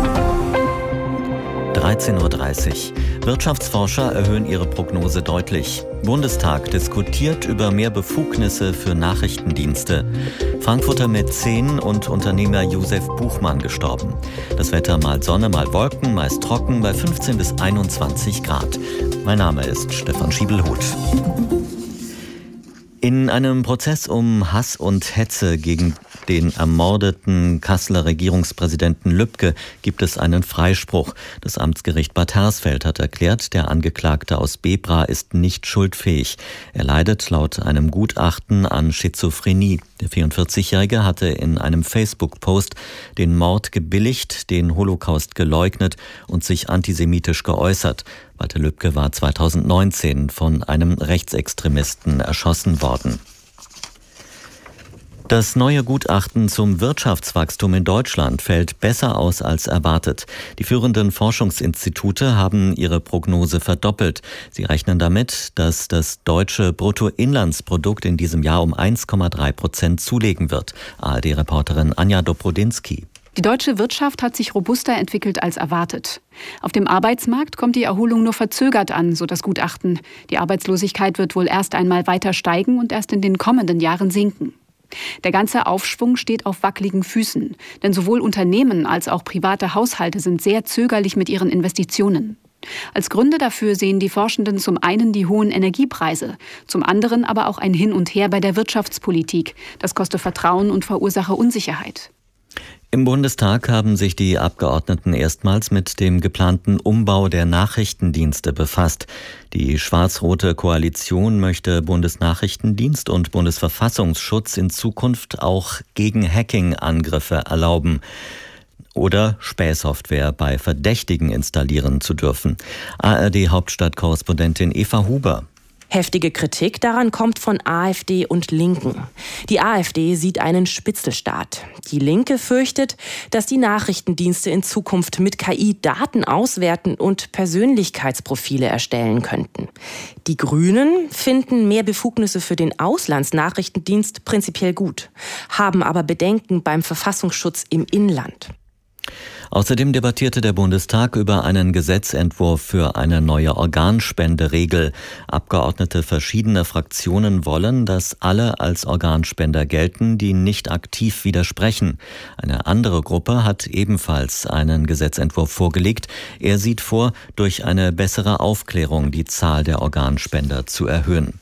13.30 Uhr. Wirtschaftsforscher erhöhen ihre Prognose deutlich. Bundestag diskutiert über mehr Befugnisse für Nachrichtendienste. Frankfurter Mäzen und Unternehmer Josef Buchmann gestorben. Das Wetter mal Sonne, mal Wolken, meist trocken bei 15 bis 21 Grad. Mein Name ist Stefan Schiebelhuth. In einem Prozess um Hass und Hetze gegen den ermordeten Kasseler Regierungspräsidenten Lübke gibt es einen Freispruch. Das Amtsgericht Bad Hersfeld hat erklärt, der Angeklagte aus Bebra ist nicht schuldfähig. Er leidet laut einem Gutachten an Schizophrenie. Der 44-Jährige hatte in einem Facebook-Post den Mord gebilligt, den Holocaust geleugnet und sich antisemitisch geäußert. Walter Lübke war 2019 von einem Rechtsextremisten erschossen worden. Das neue Gutachten zum Wirtschaftswachstum in Deutschland fällt besser aus als erwartet. Die führenden Forschungsinstitute haben ihre Prognose verdoppelt. Sie rechnen damit, dass das deutsche Bruttoinlandsprodukt in diesem Jahr um 1,3% zulegen wird. ARD-Reporterin Anja Dobrodinsky. Die deutsche Wirtschaft hat sich robuster entwickelt als erwartet. Auf dem Arbeitsmarkt kommt die Erholung nur verzögert an, so das Gutachten. Die Arbeitslosigkeit wird wohl erst einmal weiter steigen und erst in den kommenden Jahren sinken. Der ganze Aufschwung steht auf wackeligen Füßen, denn sowohl Unternehmen als auch private Haushalte sind sehr zögerlich mit ihren Investitionen. Als Gründe dafür sehen die Forschenden zum einen die hohen Energiepreise, zum anderen aber auch ein Hin und Her bei der Wirtschaftspolitik. Das koste Vertrauen und verursache Unsicherheit. Im Bundestag haben sich die Abgeordneten erstmals mit dem geplanten Umbau der Nachrichtendienste befasst. Die schwarz-rote Koalition möchte Bundesnachrichtendienst und Bundesverfassungsschutz in Zukunft auch gegen Hacking-Angriffe erlauben oder Spähsoftware bei Verdächtigen installieren zu dürfen. ARD-Hauptstadtkorrespondentin Eva Huber. Heftige Kritik daran kommt von AfD und Linken. Die AfD sieht einen Spitzelstaat. Die Linke fürchtet, dass die Nachrichtendienste in Zukunft mit KI Daten auswerten und Persönlichkeitsprofile erstellen könnten. Die Grünen finden mehr Befugnisse für den Auslandsnachrichtendienst prinzipiell gut, haben aber Bedenken beim Verfassungsschutz im Inland. Außerdem debattierte der Bundestag über einen Gesetzentwurf für eine neue Organspenderegel. Abgeordnete verschiedener Fraktionen wollen, dass alle als Organspender gelten, die nicht aktiv widersprechen. Eine andere Gruppe hat ebenfalls einen Gesetzentwurf vorgelegt. Er sieht vor, durch eine bessere Aufklärung die Zahl der Organspender zu erhöhen.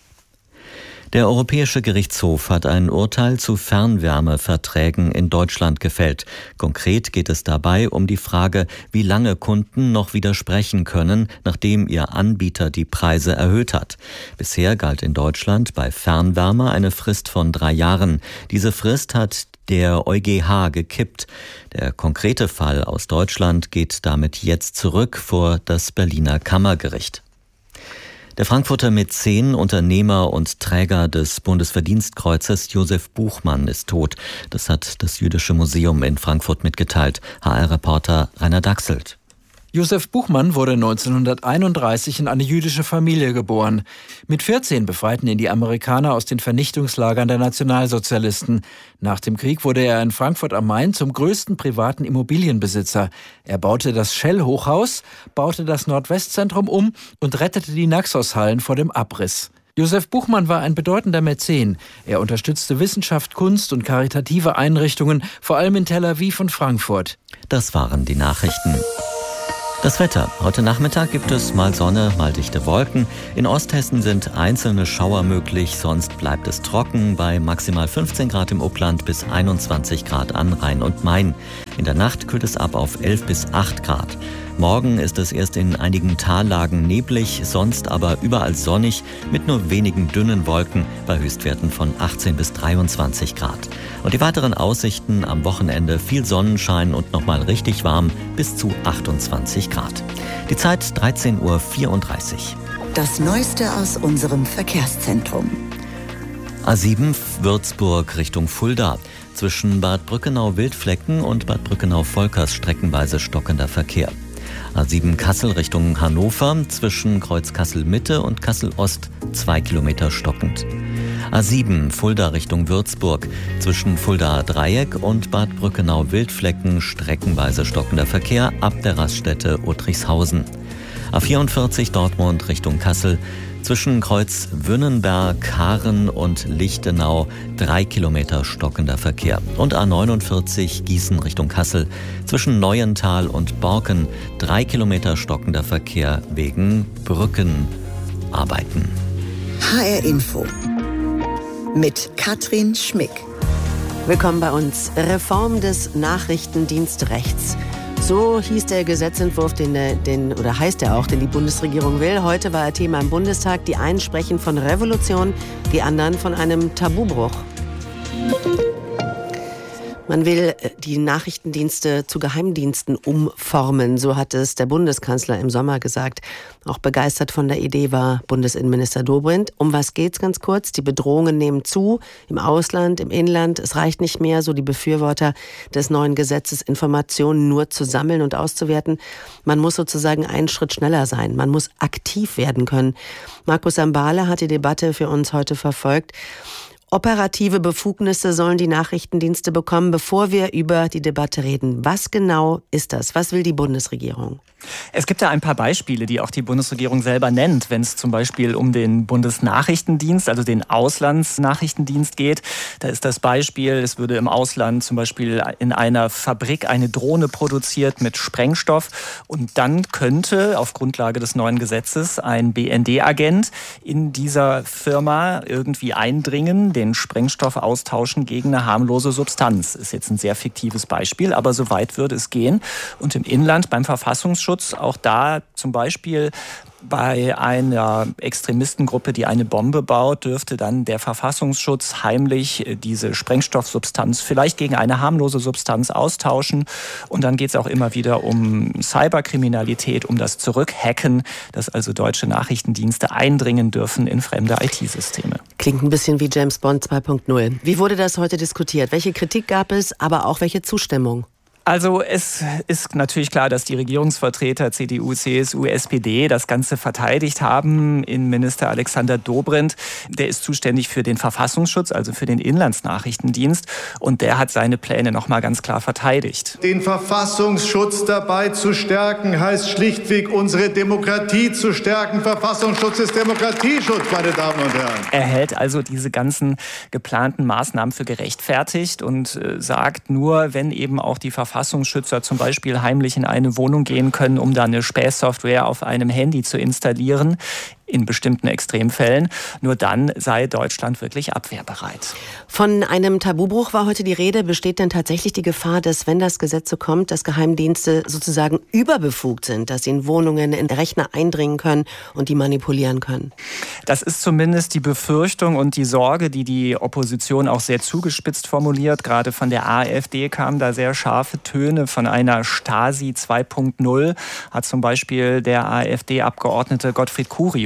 Der Europäische Gerichtshof hat ein Urteil zu Fernwärmeverträgen in Deutschland gefällt. Konkret geht es dabei um die Frage, wie lange Kunden noch widersprechen können, nachdem ihr Anbieter die Preise erhöht hat. Bisher galt in Deutschland bei Fernwärme eine Frist von 3 Jahren. Diese Frist hat der EuGH gekippt. Der konkrete Fall aus Deutschland geht damit jetzt zurück vor das Berliner Kammergericht. Der Frankfurter Mäzen, Unternehmer und Träger des Bundesverdienstkreuzes Josef Buchmann ist tot. Das hat das Jüdische Museum in Frankfurt mitgeteilt. HR-Reporter Rainer Dachselt. Josef Buchmann wurde 1931 in eine jüdische Familie geboren. Mit 14 befreiten ihn die Amerikaner aus den Vernichtungslagern der Nationalsozialisten. Nach dem Krieg wurde er in Frankfurt am Main zum größten privaten Immobilienbesitzer. Er baute das Shell-Hochhaus, baute das Nordwestzentrum um und rettete die Naxos-Hallen vor dem Abriss. Josef Buchmann war ein bedeutender Mäzen. Er unterstützte Wissenschaft, Kunst und karitative Einrichtungen, vor allem in Tel Aviv und Frankfurt. Das waren die Nachrichten. Das Wetter. Heute Nachmittag gibt es mal Sonne, mal dichte Wolken. In Osthessen sind einzelne Schauer möglich, sonst bleibt es trocken bei maximal 15 Grad im Upland bis 21 Grad an Rhein und Main. In der Nacht kühlt es ab auf 11 bis 8 Grad. Morgen ist es erst in einigen Tallagen neblig, sonst aber überall sonnig mit nur wenigen dünnen Wolken bei Höchstwerten von 18 bis 23 Grad. Und die weiteren Aussichten am Wochenende: viel Sonnenschein und nochmal richtig warm bis zu 28 Grad. Die Zeit 13:34 Uhr. Das Neueste aus unserem Verkehrszentrum. A7 Würzburg Richtung Fulda. Zwischen Bad Brückenau-Wildflecken und Bad Brückenau-Volkers streckenweise stockender Verkehr. A7 Kassel Richtung Hannover, zwischen Kreuz Kassel-Mitte und Kassel-Ost 2 Kilometer stockend. A7 Fulda Richtung Würzburg, zwischen Fuldaer Dreieck und Bad Brückenau-Wildflecken streckenweise stockender Verkehr ab der Raststätte Uttrichshausen. A44 Dortmund Richtung Kassel, zwischen Kreuz Wünnenberg, Haaren und Lichtenau 3 Kilometer stockender Verkehr. Und A49 Gießen Richtung Kassel, zwischen Neuental und Borken 3 Kilometer stockender Verkehr wegen Brückenarbeiten. HR Info mit Katrin Schmick. Willkommen bei uns. Reform des Nachrichtendienstrechts. So hieß der Gesetzentwurf, den die Bundesregierung will. Heute war er Thema im Bundestag. Die einen sprechen von Revolution, die anderen von einem Tabubruch. Man will die Nachrichtendienste zu Geheimdiensten umformen, so hat es der Bundeskanzler im Sommer gesagt. Auch begeistert von der Idee war Bundesinnenminister Dobrindt. Um was geht's ganz kurz? Die Bedrohungen nehmen zu, im Ausland, im Inland. Es reicht nicht mehr, so die Befürworter des neuen Gesetzes, Informationen nur zu sammeln und auszuwerten. Man muss sozusagen einen Schritt schneller sein. Man muss aktiv werden können. Markus Sambale hat die Debatte für uns heute verfolgt. Operative Befugnisse sollen die Nachrichtendienste bekommen. Bevor wir über die Debatte reden, was genau ist das? Was will die Bundesregierung? Es gibt da ein paar Beispiele, die auch die Bundesregierung selber nennt, wenn es zum Beispiel um den Bundesnachrichtendienst, also den Auslandsnachrichtendienst geht. Da ist das Beispiel, es würde im Ausland zum Beispiel in einer Fabrik eine Drohne produziert mit Sprengstoff und dann könnte auf Grundlage des neuen Gesetzes ein BND-Agent in dieser Firma irgendwie eindringen, den Sprengstoff austauschen gegen eine harmlose Substanz. Ist jetzt ein sehr fiktives Beispiel, aber so weit würde es gehen. Und im Inland beim Verfassungsschutz, auch da zum Beispiel bei einer Extremistengruppe, die eine Bombe baut, dürfte dann der Verfassungsschutz heimlich diese Sprengstoffsubstanz vielleicht gegen eine harmlose Substanz austauschen. Und dann geht es auch immer wieder um Cyberkriminalität, um das Zurückhacken, dass also deutsche Nachrichtendienste eindringen dürfen in fremde IT-Systeme. Klingt ein bisschen wie James Bond 2.0. Wie wurde das heute diskutiert? Welche Kritik gab es, aber auch welche Zustimmung? Also es ist natürlich klar, dass die Regierungsvertreter CDU, CSU, SPD das Ganze verteidigt haben. Innenminister Alexander Dobrindt, der ist zuständig für den Verfassungsschutz, also für den Inlandsnachrichtendienst. Und der hat seine Pläne nochmal ganz klar verteidigt. Den Verfassungsschutz dabei zu stärken, heißt schlichtweg, unsere Demokratie zu stärken. Verfassungsschutz ist Demokratieschutz, meine Damen und Herren. Er hält also diese ganzen geplanten Maßnahmen für gerechtfertigt und sagt, nur wenn eben auch die Verfassungsschützer zum Beispiel heimlich in eine Wohnung gehen können, um da eine Spähsoftware auf einem Handy zu installieren, in bestimmten Extremfällen, nur dann sei Deutschland wirklich abwehrbereit. Von einem Tabubruch war heute die Rede. Besteht denn tatsächlich die Gefahr, dass, wenn das Gesetz so kommt, dass Geheimdienste sozusagen überbefugt sind, dass sie in Wohnungen, in Rechner eindringen können und die manipulieren können? Das ist zumindest die Befürchtung und die Sorge, die die Opposition auch sehr zugespitzt formuliert. Gerade von der AfD kamen da sehr scharfe Töne von einer Stasi 2.0, hat zum Beispiel der AfD-Abgeordnete Gottfried Curio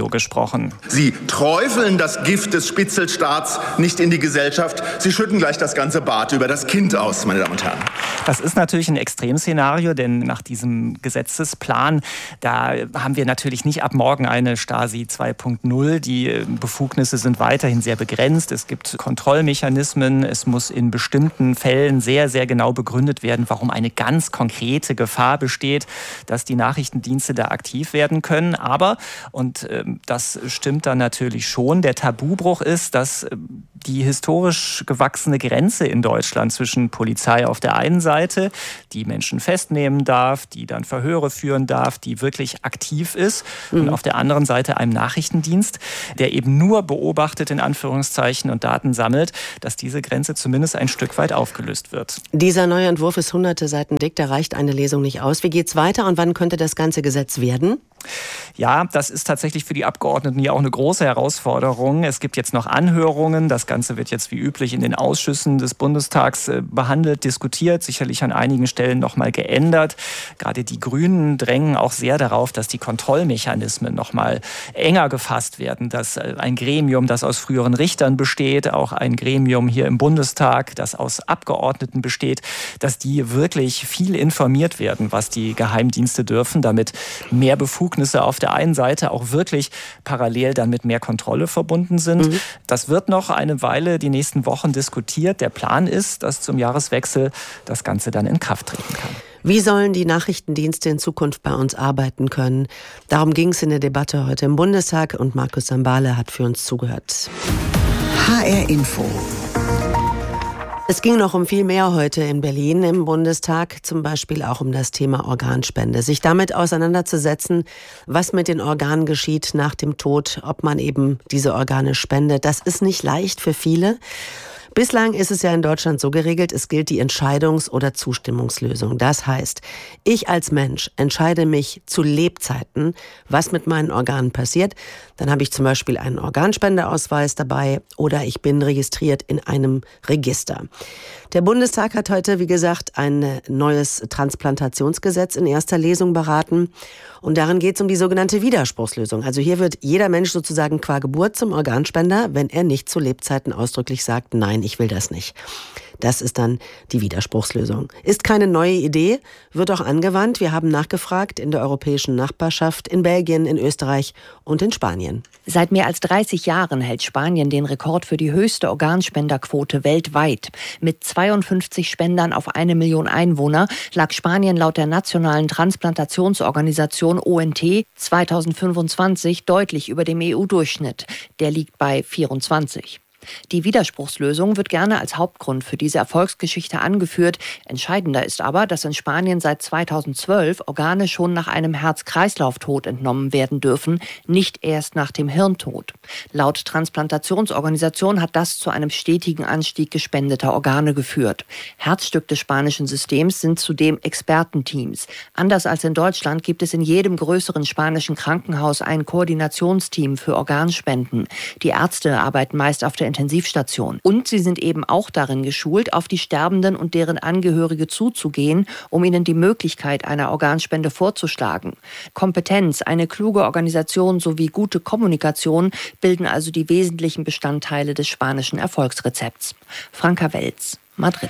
so gesprochen. Sie träufeln das Gift des Spitzelstaats nicht in die Gesellschaft. Sie schütten gleich das ganze Bad über das Kind aus, meine Damen und Herren. Das ist natürlich ein Extremszenario, denn nach diesem Gesetzesplan, da haben wir natürlich nicht ab morgen eine Stasi 2.0. Die Befugnisse sind weiterhin sehr begrenzt. Es gibt Kontrollmechanismen. Es muss in bestimmten Fällen sehr, sehr genau begründet werden, warum eine ganz konkrete Gefahr besteht, dass die Nachrichtendienste da aktiv werden können. Aber, und das stimmt dann natürlich schon, der Tabubruch ist, dass die historisch gewachsene Grenze in Deutschland zwischen Polizei auf der einen Seite, die Menschen festnehmen darf, die dann Verhöre führen darf, die wirklich aktiv ist, und auf der anderen Seite einem Nachrichtendienst, der eben nur beobachtet, in Anführungszeichen, und Daten sammelt, dass diese Grenze zumindest ein Stück weit aufgelöst wird. Dieser neue Entwurf ist hunderte Seiten dick, da reicht eine Lesung nicht aus. Wie geht's weiter und wann könnte das ganze Gesetz werden? Ja, das ist tatsächlich für die Abgeordneten ja auch eine große Herausforderung. Es gibt jetzt noch Anhörungen. Das Ganze wird jetzt wie üblich in den Ausschüssen des Bundestags behandelt, diskutiert, sicherlich an einigen Stellen noch mal geändert. Gerade die Grünen drängen auch sehr darauf, dass die Kontrollmechanismen noch mal enger gefasst werden, dass ein Gremium, das aus früheren Richtern besteht, auch ein Gremium hier im Bundestag, das aus Abgeordneten besteht, dass die wirklich viel informiert werden, was die Geheimdienste dürfen, damit mehr Befugnisse auf der einen Seite auch wirklich parallel dann mit mehr Kontrolle verbunden sind. Das wird noch eine Weile die nächsten Wochen diskutiert. Der Plan ist, dass zum Jahreswechsel das Ganze dann in Kraft treten kann. Wie sollen die Nachrichtendienste in Zukunft bei uns arbeiten können? Darum ging es in der Debatte heute im Bundestag und Markus Sambale hat für uns zugehört. HR Info. Es ging noch um viel mehr heute in Berlin im Bundestag, zum Beispiel auch um das Thema Organspende. Sich damit auseinanderzusetzen, was mit den Organen geschieht nach dem Tod, ob man eben diese Organe spendet. Das ist nicht leicht für viele. Bislang ist es ja in Deutschland so geregelt, es gilt die Entscheidungs- oder Zustimmungslösung. Das heißt, ich als Mensch entscheide mich zu Lebzeiten, was mit meinen Organen passiert. Dann habe ich zum Beispiel einen Organspendeausweis dabei oder ich bin registriert in einem Register. Der Bundestag hat heute, wie gesagt, ein neues Transplantationsgesetz in erster Lesung beraten. Und darin geht es um die sogenannte Widerspruchslösung. Also hier wird jeder Mensch sozusagen qua Geburt zum Organspender, wenn er nicht zu Lebzeiten ausdrücklich sagt, nein, ich will das nicht. Das ist dann die Widerspruchslösung. Ist keine neue Idee, wird auch angewandt. Wir haben nachgefragt in der europäischen Nachbarschaft, in Belgien, in Österreich und in Spanien. Seit mehr als 30 Jahren hält Spanien den Rekord für die höchste Organspenderquote weltweit. Mit 52 Spendern auf 1 Million Einwohner lag Spanien laut der nationalen Transplantationsorganisation ONT 2025 deutlich über dem EU-Durchschnitt. Der liegt bei 24. Die Widerspruchslösung wird gerne als Hauptgrund für diese Erfolgsgeschichte angeführt. Entscheidender ist aber, dass in Spanien seit 2012 Organe schon nach einem Herz-Kreislauf-Tod entnommen werden dürfen, nicht erst nach dem Hirntod. Laut Transplantationsorganisation hat das zu einem stetigen Anstieg gespendeter Organe geführt. Herzstück des spanischen Systems sind zudem Expertenteams. Anders als in Deutschland gibt es in jedem größeren spanischen Krankenhaus ein Koordinationsteam für Organspenden. Die Ärzte arbeiten meist auf der Intensivstation. Und sie sind eben auch darin geschult, auf die Sterbenden und deren Angehörige zuzugehen, um ihnen die Möglichkeit einer Organspende vorzuschlagen. Kompetenz, eine kluge Organisation sowie gute Kommunikation bilden also die wesentlichen Bestandteile des spanischen Erfolgsrezepts. Franka Welz, Madrid.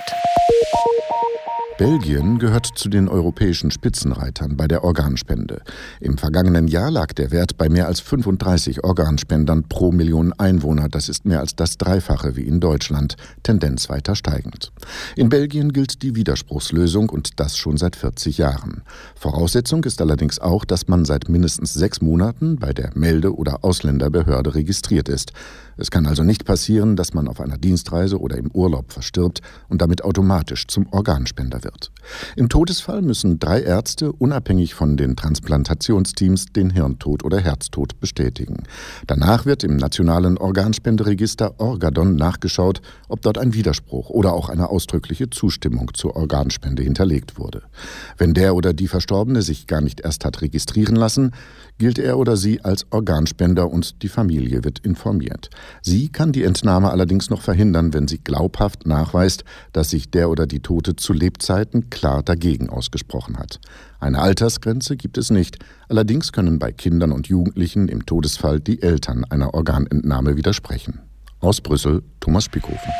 Belgien gehört zu den europäischen Spitzenreitern bei der Organspende. Im vergangenen Jahr lag der Wert bei mehr als 35 Organspendern pro Million Einwohner. Das ist mehr als das Dreifache wie in Deutschland, Tendenz weiter steigend. In Belgien gilt die Widerspruchslösung und das schon seit 40 Jahren. Voraussetzung ist allerdings auch, dass man seit mindestens 6 Monaten bei der Melde- oder Ausländerbehörde registriert ist. Es kann also nicht passieren, dass man auf einer Dienstreise oder im Urlaub verstirbt und damit automatisch zum Organspender wird. Im Todesfall müssen 3 Ärzte unabhängig von den Transplantationsteams den Hirntod oder Herztod bestätigen. Danach wird im nationalen Organspenderegister Orgadon nachgeschaut, ob dort ein Widerspruch oder auch eine ausdrückliche Zustimmung zur Organspende hinterlegt wurde. Wenn der oder die Verstorbene sich gar nicht erst hat registrieren lassen, gilt er oder sie als Organspender und die Familie wird informiert. Sie kann die Entnahme allerdings noch verhindern, wenn sie glaubhaft nachweist, dass sich der oder die Tote zu Lebzeiten klar dagegen ausgesprochen hat. Eine Altersgrenze gibt es nicht. Allerdings können bei Kindern und Jugendlichen im Todesfall die Eltern einer Organentnahme widersprechen. Aus Brüssel, Thomas Spickhofen.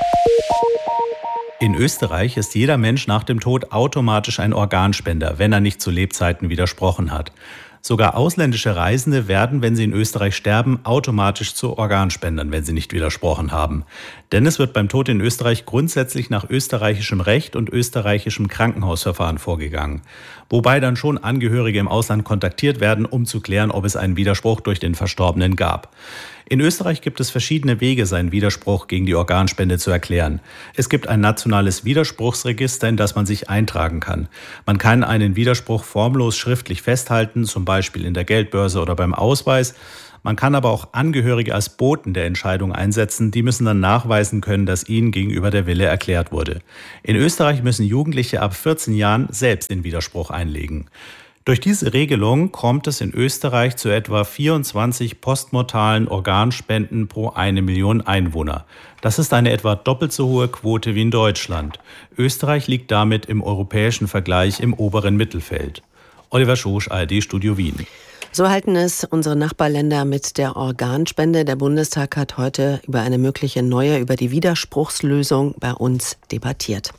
In Österreich ist jeder Mensch nach dem Tod automatisch ein Organspender, wenn er nicht zu Lebzeiten widersprochen hat. Sogar ausländische Reisende werden, wenn sie in Österreich sterben, automatisch zu Organspendern, wenn sie nicht widersprochen haben. Denn es wird beim Tod in Österreich grundsätzlich nach österreichischem Recht und österreichischem Krankenhausverfahren vorgegangen. Wobei dann schon Angehörige im Ausland kontaktiert werden, um zu klären, ob es einen Widerspruch durch den Verstorbenen gab. In Österreich gibt es verschiedene Wege, seinen Widerspruch gegen die Organspende zu erklären. Es gibt ein nationales Widerspruchsregister, in das man sich eintragen kann. Man kann einen Widerspruch formlos schriftlich festhalten, zum Beispiel in der Geldbörse oder beim Ausweis. Man kann aber auch Angehörige als Boten der Entscheidung einsetzen. Die müssen dann nachweisen können, dass ihnen gegenüber der Wille erklärt wurde. In Österreich müssen Jugendliche ab 14 Jahren selbst den Widerspruch einlegen. Durch diese Regelung kommt es in Österreich zu etwa 24 postmortalen Organspenden pro 1 Million Einwohner. Das ist eine etwa doppelt so hohe Quote wie in Deutschland. Österreich liegt damit im europäischen Vergleich im oberen Mittelfeld. Oliver Schosch, ARD Studio Wien. So halten es unsere Nachbarländer mit der Organspende. Der Bundestag hat heute über eine mögliche neue, über die Widerspruchslösung bei uns debattiert.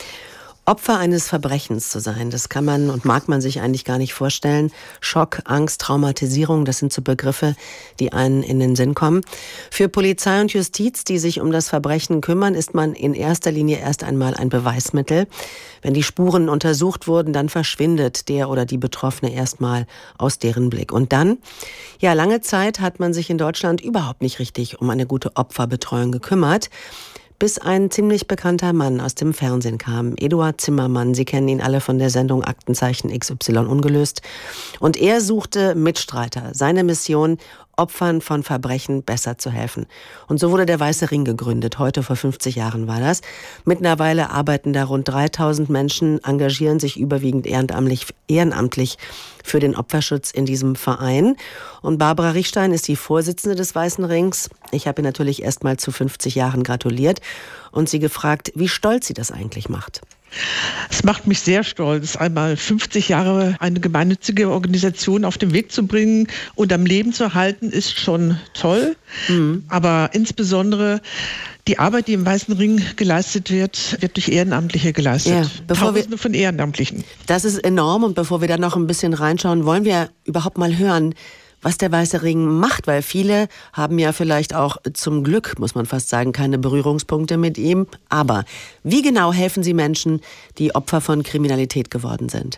Opfer eines Verbrechens zu sein, das kann man und mag man sich eigentlich gar nicht vorstellen. Schock, Angst, Traumatisierung, das sind so Begriffe, die einen in den Sinn kommen. Für Polizei und Justiz, die sich um das Verbrechen kümmern, ist man in erster Linie erst einmal ein Beweismittel. Wenn die Spuren untersucht wurden, dann verschwindet der oder die Betroffene erstmal aus deren Blick. Und dann, ja, lange Zeit hat man sich in Deutschland überhaupt nicht richtig um eine gute Opferbetreuung gekümmert. Bis ein ziemlich bekannter Mann aus dem Fernsehen kam, Eduard Zimmermann. Sie kennen ihn alle von der Sendung Aktenzeichen XY ungelöst. Und er suchte Mitstreiter. Seine Mission, Opfern von Verbrechen besser zu helfen. Und so wurde der Weiße Ring gegründet. Heute vor 50 Jahren war das. Mittlerweile arbeiten da rund 3000 Menschen, engagieren sich überwiegend ehrenamtlich für den Opferschutz in diesem Verein. Und Barbara Riechstein ist die Vorsitzende des Weißen Rings. Ich habe ihr natürlich erst mal zu 50 Jahren gratuliert und sie gefragt, wie stolz sie das eigentlich macht. Es macht mich sehr stolz, einmal 50 Jahre eine gemeinnützige Organisation auf den Weg zu bringen und am Leben zu halten, ist schon toll. Aber insbesondere die Arbeit, die im Weißen Ring geleistet wird, wird durch Ehrenamtliche geleistet. Ja, Tausende von Ehrenamtlichen. Das ist enorm und bevor wir da noch ein bisschen reinschauen, wollen wir überhaupt mal hören, was der Weiße Ring macht, weil viele haben ja vielleicht auch zum Glück, muss man fast sagen, keine Berührungspunkte mit ihm. Aber wie genau helfen Sie Menschen, die Opfer von Kriminalität geworden sind?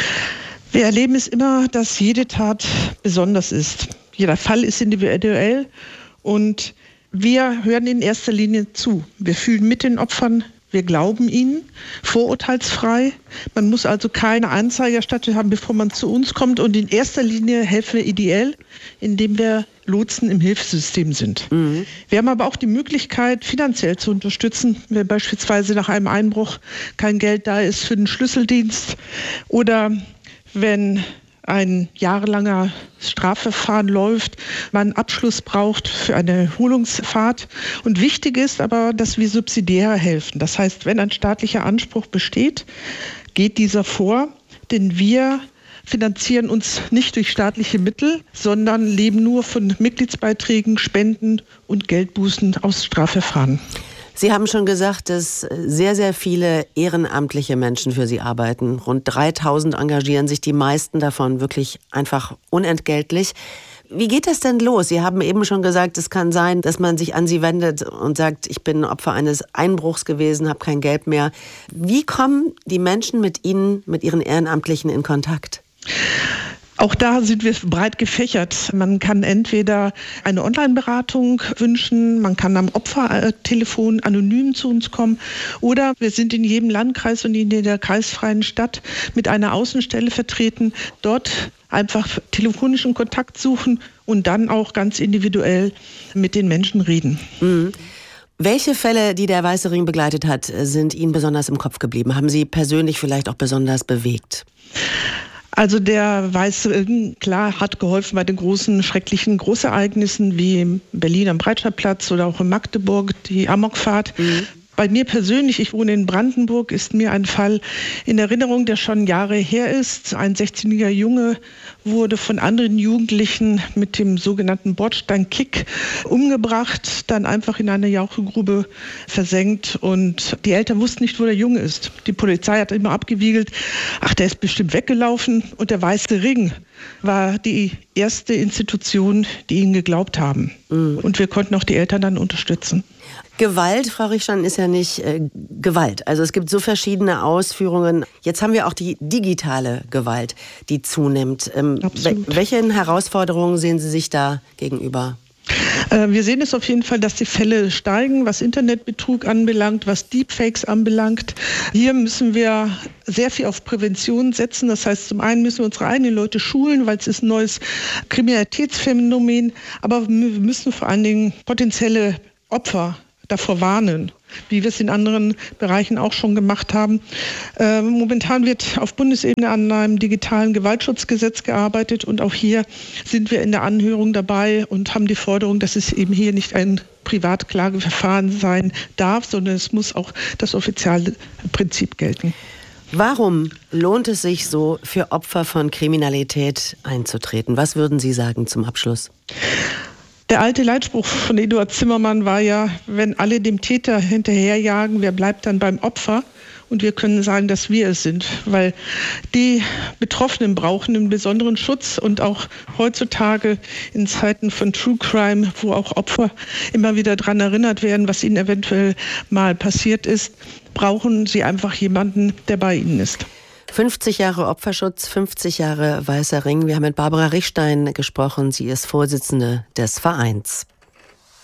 Wir erleben es immer, dass jede Tat besonders ist. Jeder Fall ist individuell und wir hören in erster Linie zu. Wir fühlen mit den Opfern. Wir glauben ihnen, vorurteilsfrei. Man muss also keine Anzeige erstattet haben, bevor man zu uns kommt. Und in erster Linie helfen wir ideell, indem wir Lotsen im Hilfssystem sind. Wir haben aber auch die Möglichkeit, finanziell zu unterstützen, wenn beispielsweise nach einem Einbruch kein Geld da ist für den Schlüsseldienst oder wenn ein jahrelanger Strafverfahren läuft, man Abschluss braucht für eine Erholungsfahrt. Und wichtig ist aber, dass wir subsidiär helfen. Das heißt, wenn ein staatlicher Anspruch besteht, geht dieser vor, denn wir finanzieren uns nicht durch staatliche Mittel, sondern leben nur von Mitgliedsbeiträgen, Spenden und Geldbußen aus Strafverfahren. Sie haben schon gesagt, dass sehr, sehr viele ehrenamtliche Menschen für Sie arbeiten. Rund 3000 engagieren sich, die meisten davon wirklich einfach unentgeltlich. Wie geht das denn los? Sie haben eben schon gesagt, es kann sein, dass man sich an Sie wendet und sagt, ich bin Opfer eines Einbruchs gewesen, habe kein Geld mehr. Wie kommen die Menschen mit Ihnen, mit Ihren Ehrenamtlichen in Kontakt? Auch da sind wir breit gefächert. Man kann entweder eine Online-Beratung wünschen, man kann am Opfertelefon anonym zu uns kommen oder wir sind in jedem Landkreis und in jeder kreisfreien Stadt mit einer Außenstelle vertreten. Dort einfach telefonischen Kontakt suchen und dann auch ganz individuell mit den Menschen reden. Welche Fälle, die der Weiße Ring begleitet hat, sind Ihnen besonders im Kopf geblieben? Haben Sie persönlich vielleicht auch besonders bewegt? Also der weiße Ring, klar, hat geholfen bei den großen, schrecklichen Großereignissen wie in Berlin am Breitscheidplatz oder auch in Magdeburg, die Amokfahrt. Bei mir persönlich, ich wohne in Brandenburg, ist mir ein Fall in Erinnerung, der schon Jahre her ist. Ein 16-jähriger Junge wurde von anderen Jugendlichen mit dem sogenannten Bordsteinkick umgebracht, dann einfach in eine Jauchegrube versenkt und die Eltern wussten nicht, wo der Junge ist. Die Polizei hat immer abgewiegelt, ach, der ist bestimmt weggelaufen, und der Weiße Ring war die erste Institution, die ihnen geglaubt haben. Und wir konnten auch die Eltern dann unterstützen. Gewalt, Frau Richstein, ist ja nicht Gewalt. Also es gibt so verschiedene Ausführungen. Jetzt haben wir auch die digitale Gewalt, die zunimmt. Welchen Herausforderungen sehen Sie sich da gegenüber? Wir sehen es auf jeden Fall, dass die Fälle steigen, was Internetbetrug anbelangt, was Deepfakes anbelangt. Hier müssen wir sehr viel auf Prävention setzen. Das heißt, zum einen müssen wir unsere eigenen Leute schulen, weil es ist ein neues Kriminalitätsphänomen. Aber wir müssen vor allen Dingen potenzielle Opfer davor warnen, wie wir es in anderen Bereichen auch schon gemacht haben. Momentan wird auf Bundesebene an einem digitalen Gewaltschutzgesetz gearbeitet und auch hier sind wir in der Anhörung dabei und haben die Forderung, dass es eben hier nicht ein Privatklageverfahren sein darf, sondern es muss auch das Offizialprinzip gelten. Warum lohnt es sich so, für Opfer von Kriminalität einzutreten? Was würden Sie sagen zum Abschluss? Der alte Leitspruch von Eduard Zimmermann war ja, wenn alle dem Täter hinterherjagen, wer bleibt dann beim Opfer? Und wir können sagen, dass wir es sind, weil die Betroffenen brauchen einen besonderen Schutz und auch heutzutage in Zeiten von True Crime, wo auch Opfer immer wieder daran erinnert werden, was ihnen eventuell mal passiert ist, brauchen sie einfach jemanden, der bei ihnen ist. 50 Jahre Opferschutz, 50 Jahre Weißer Ring. Wir haben mit Barbara Richstein gesprochen. Sie ist Vorsitzende des Vereins.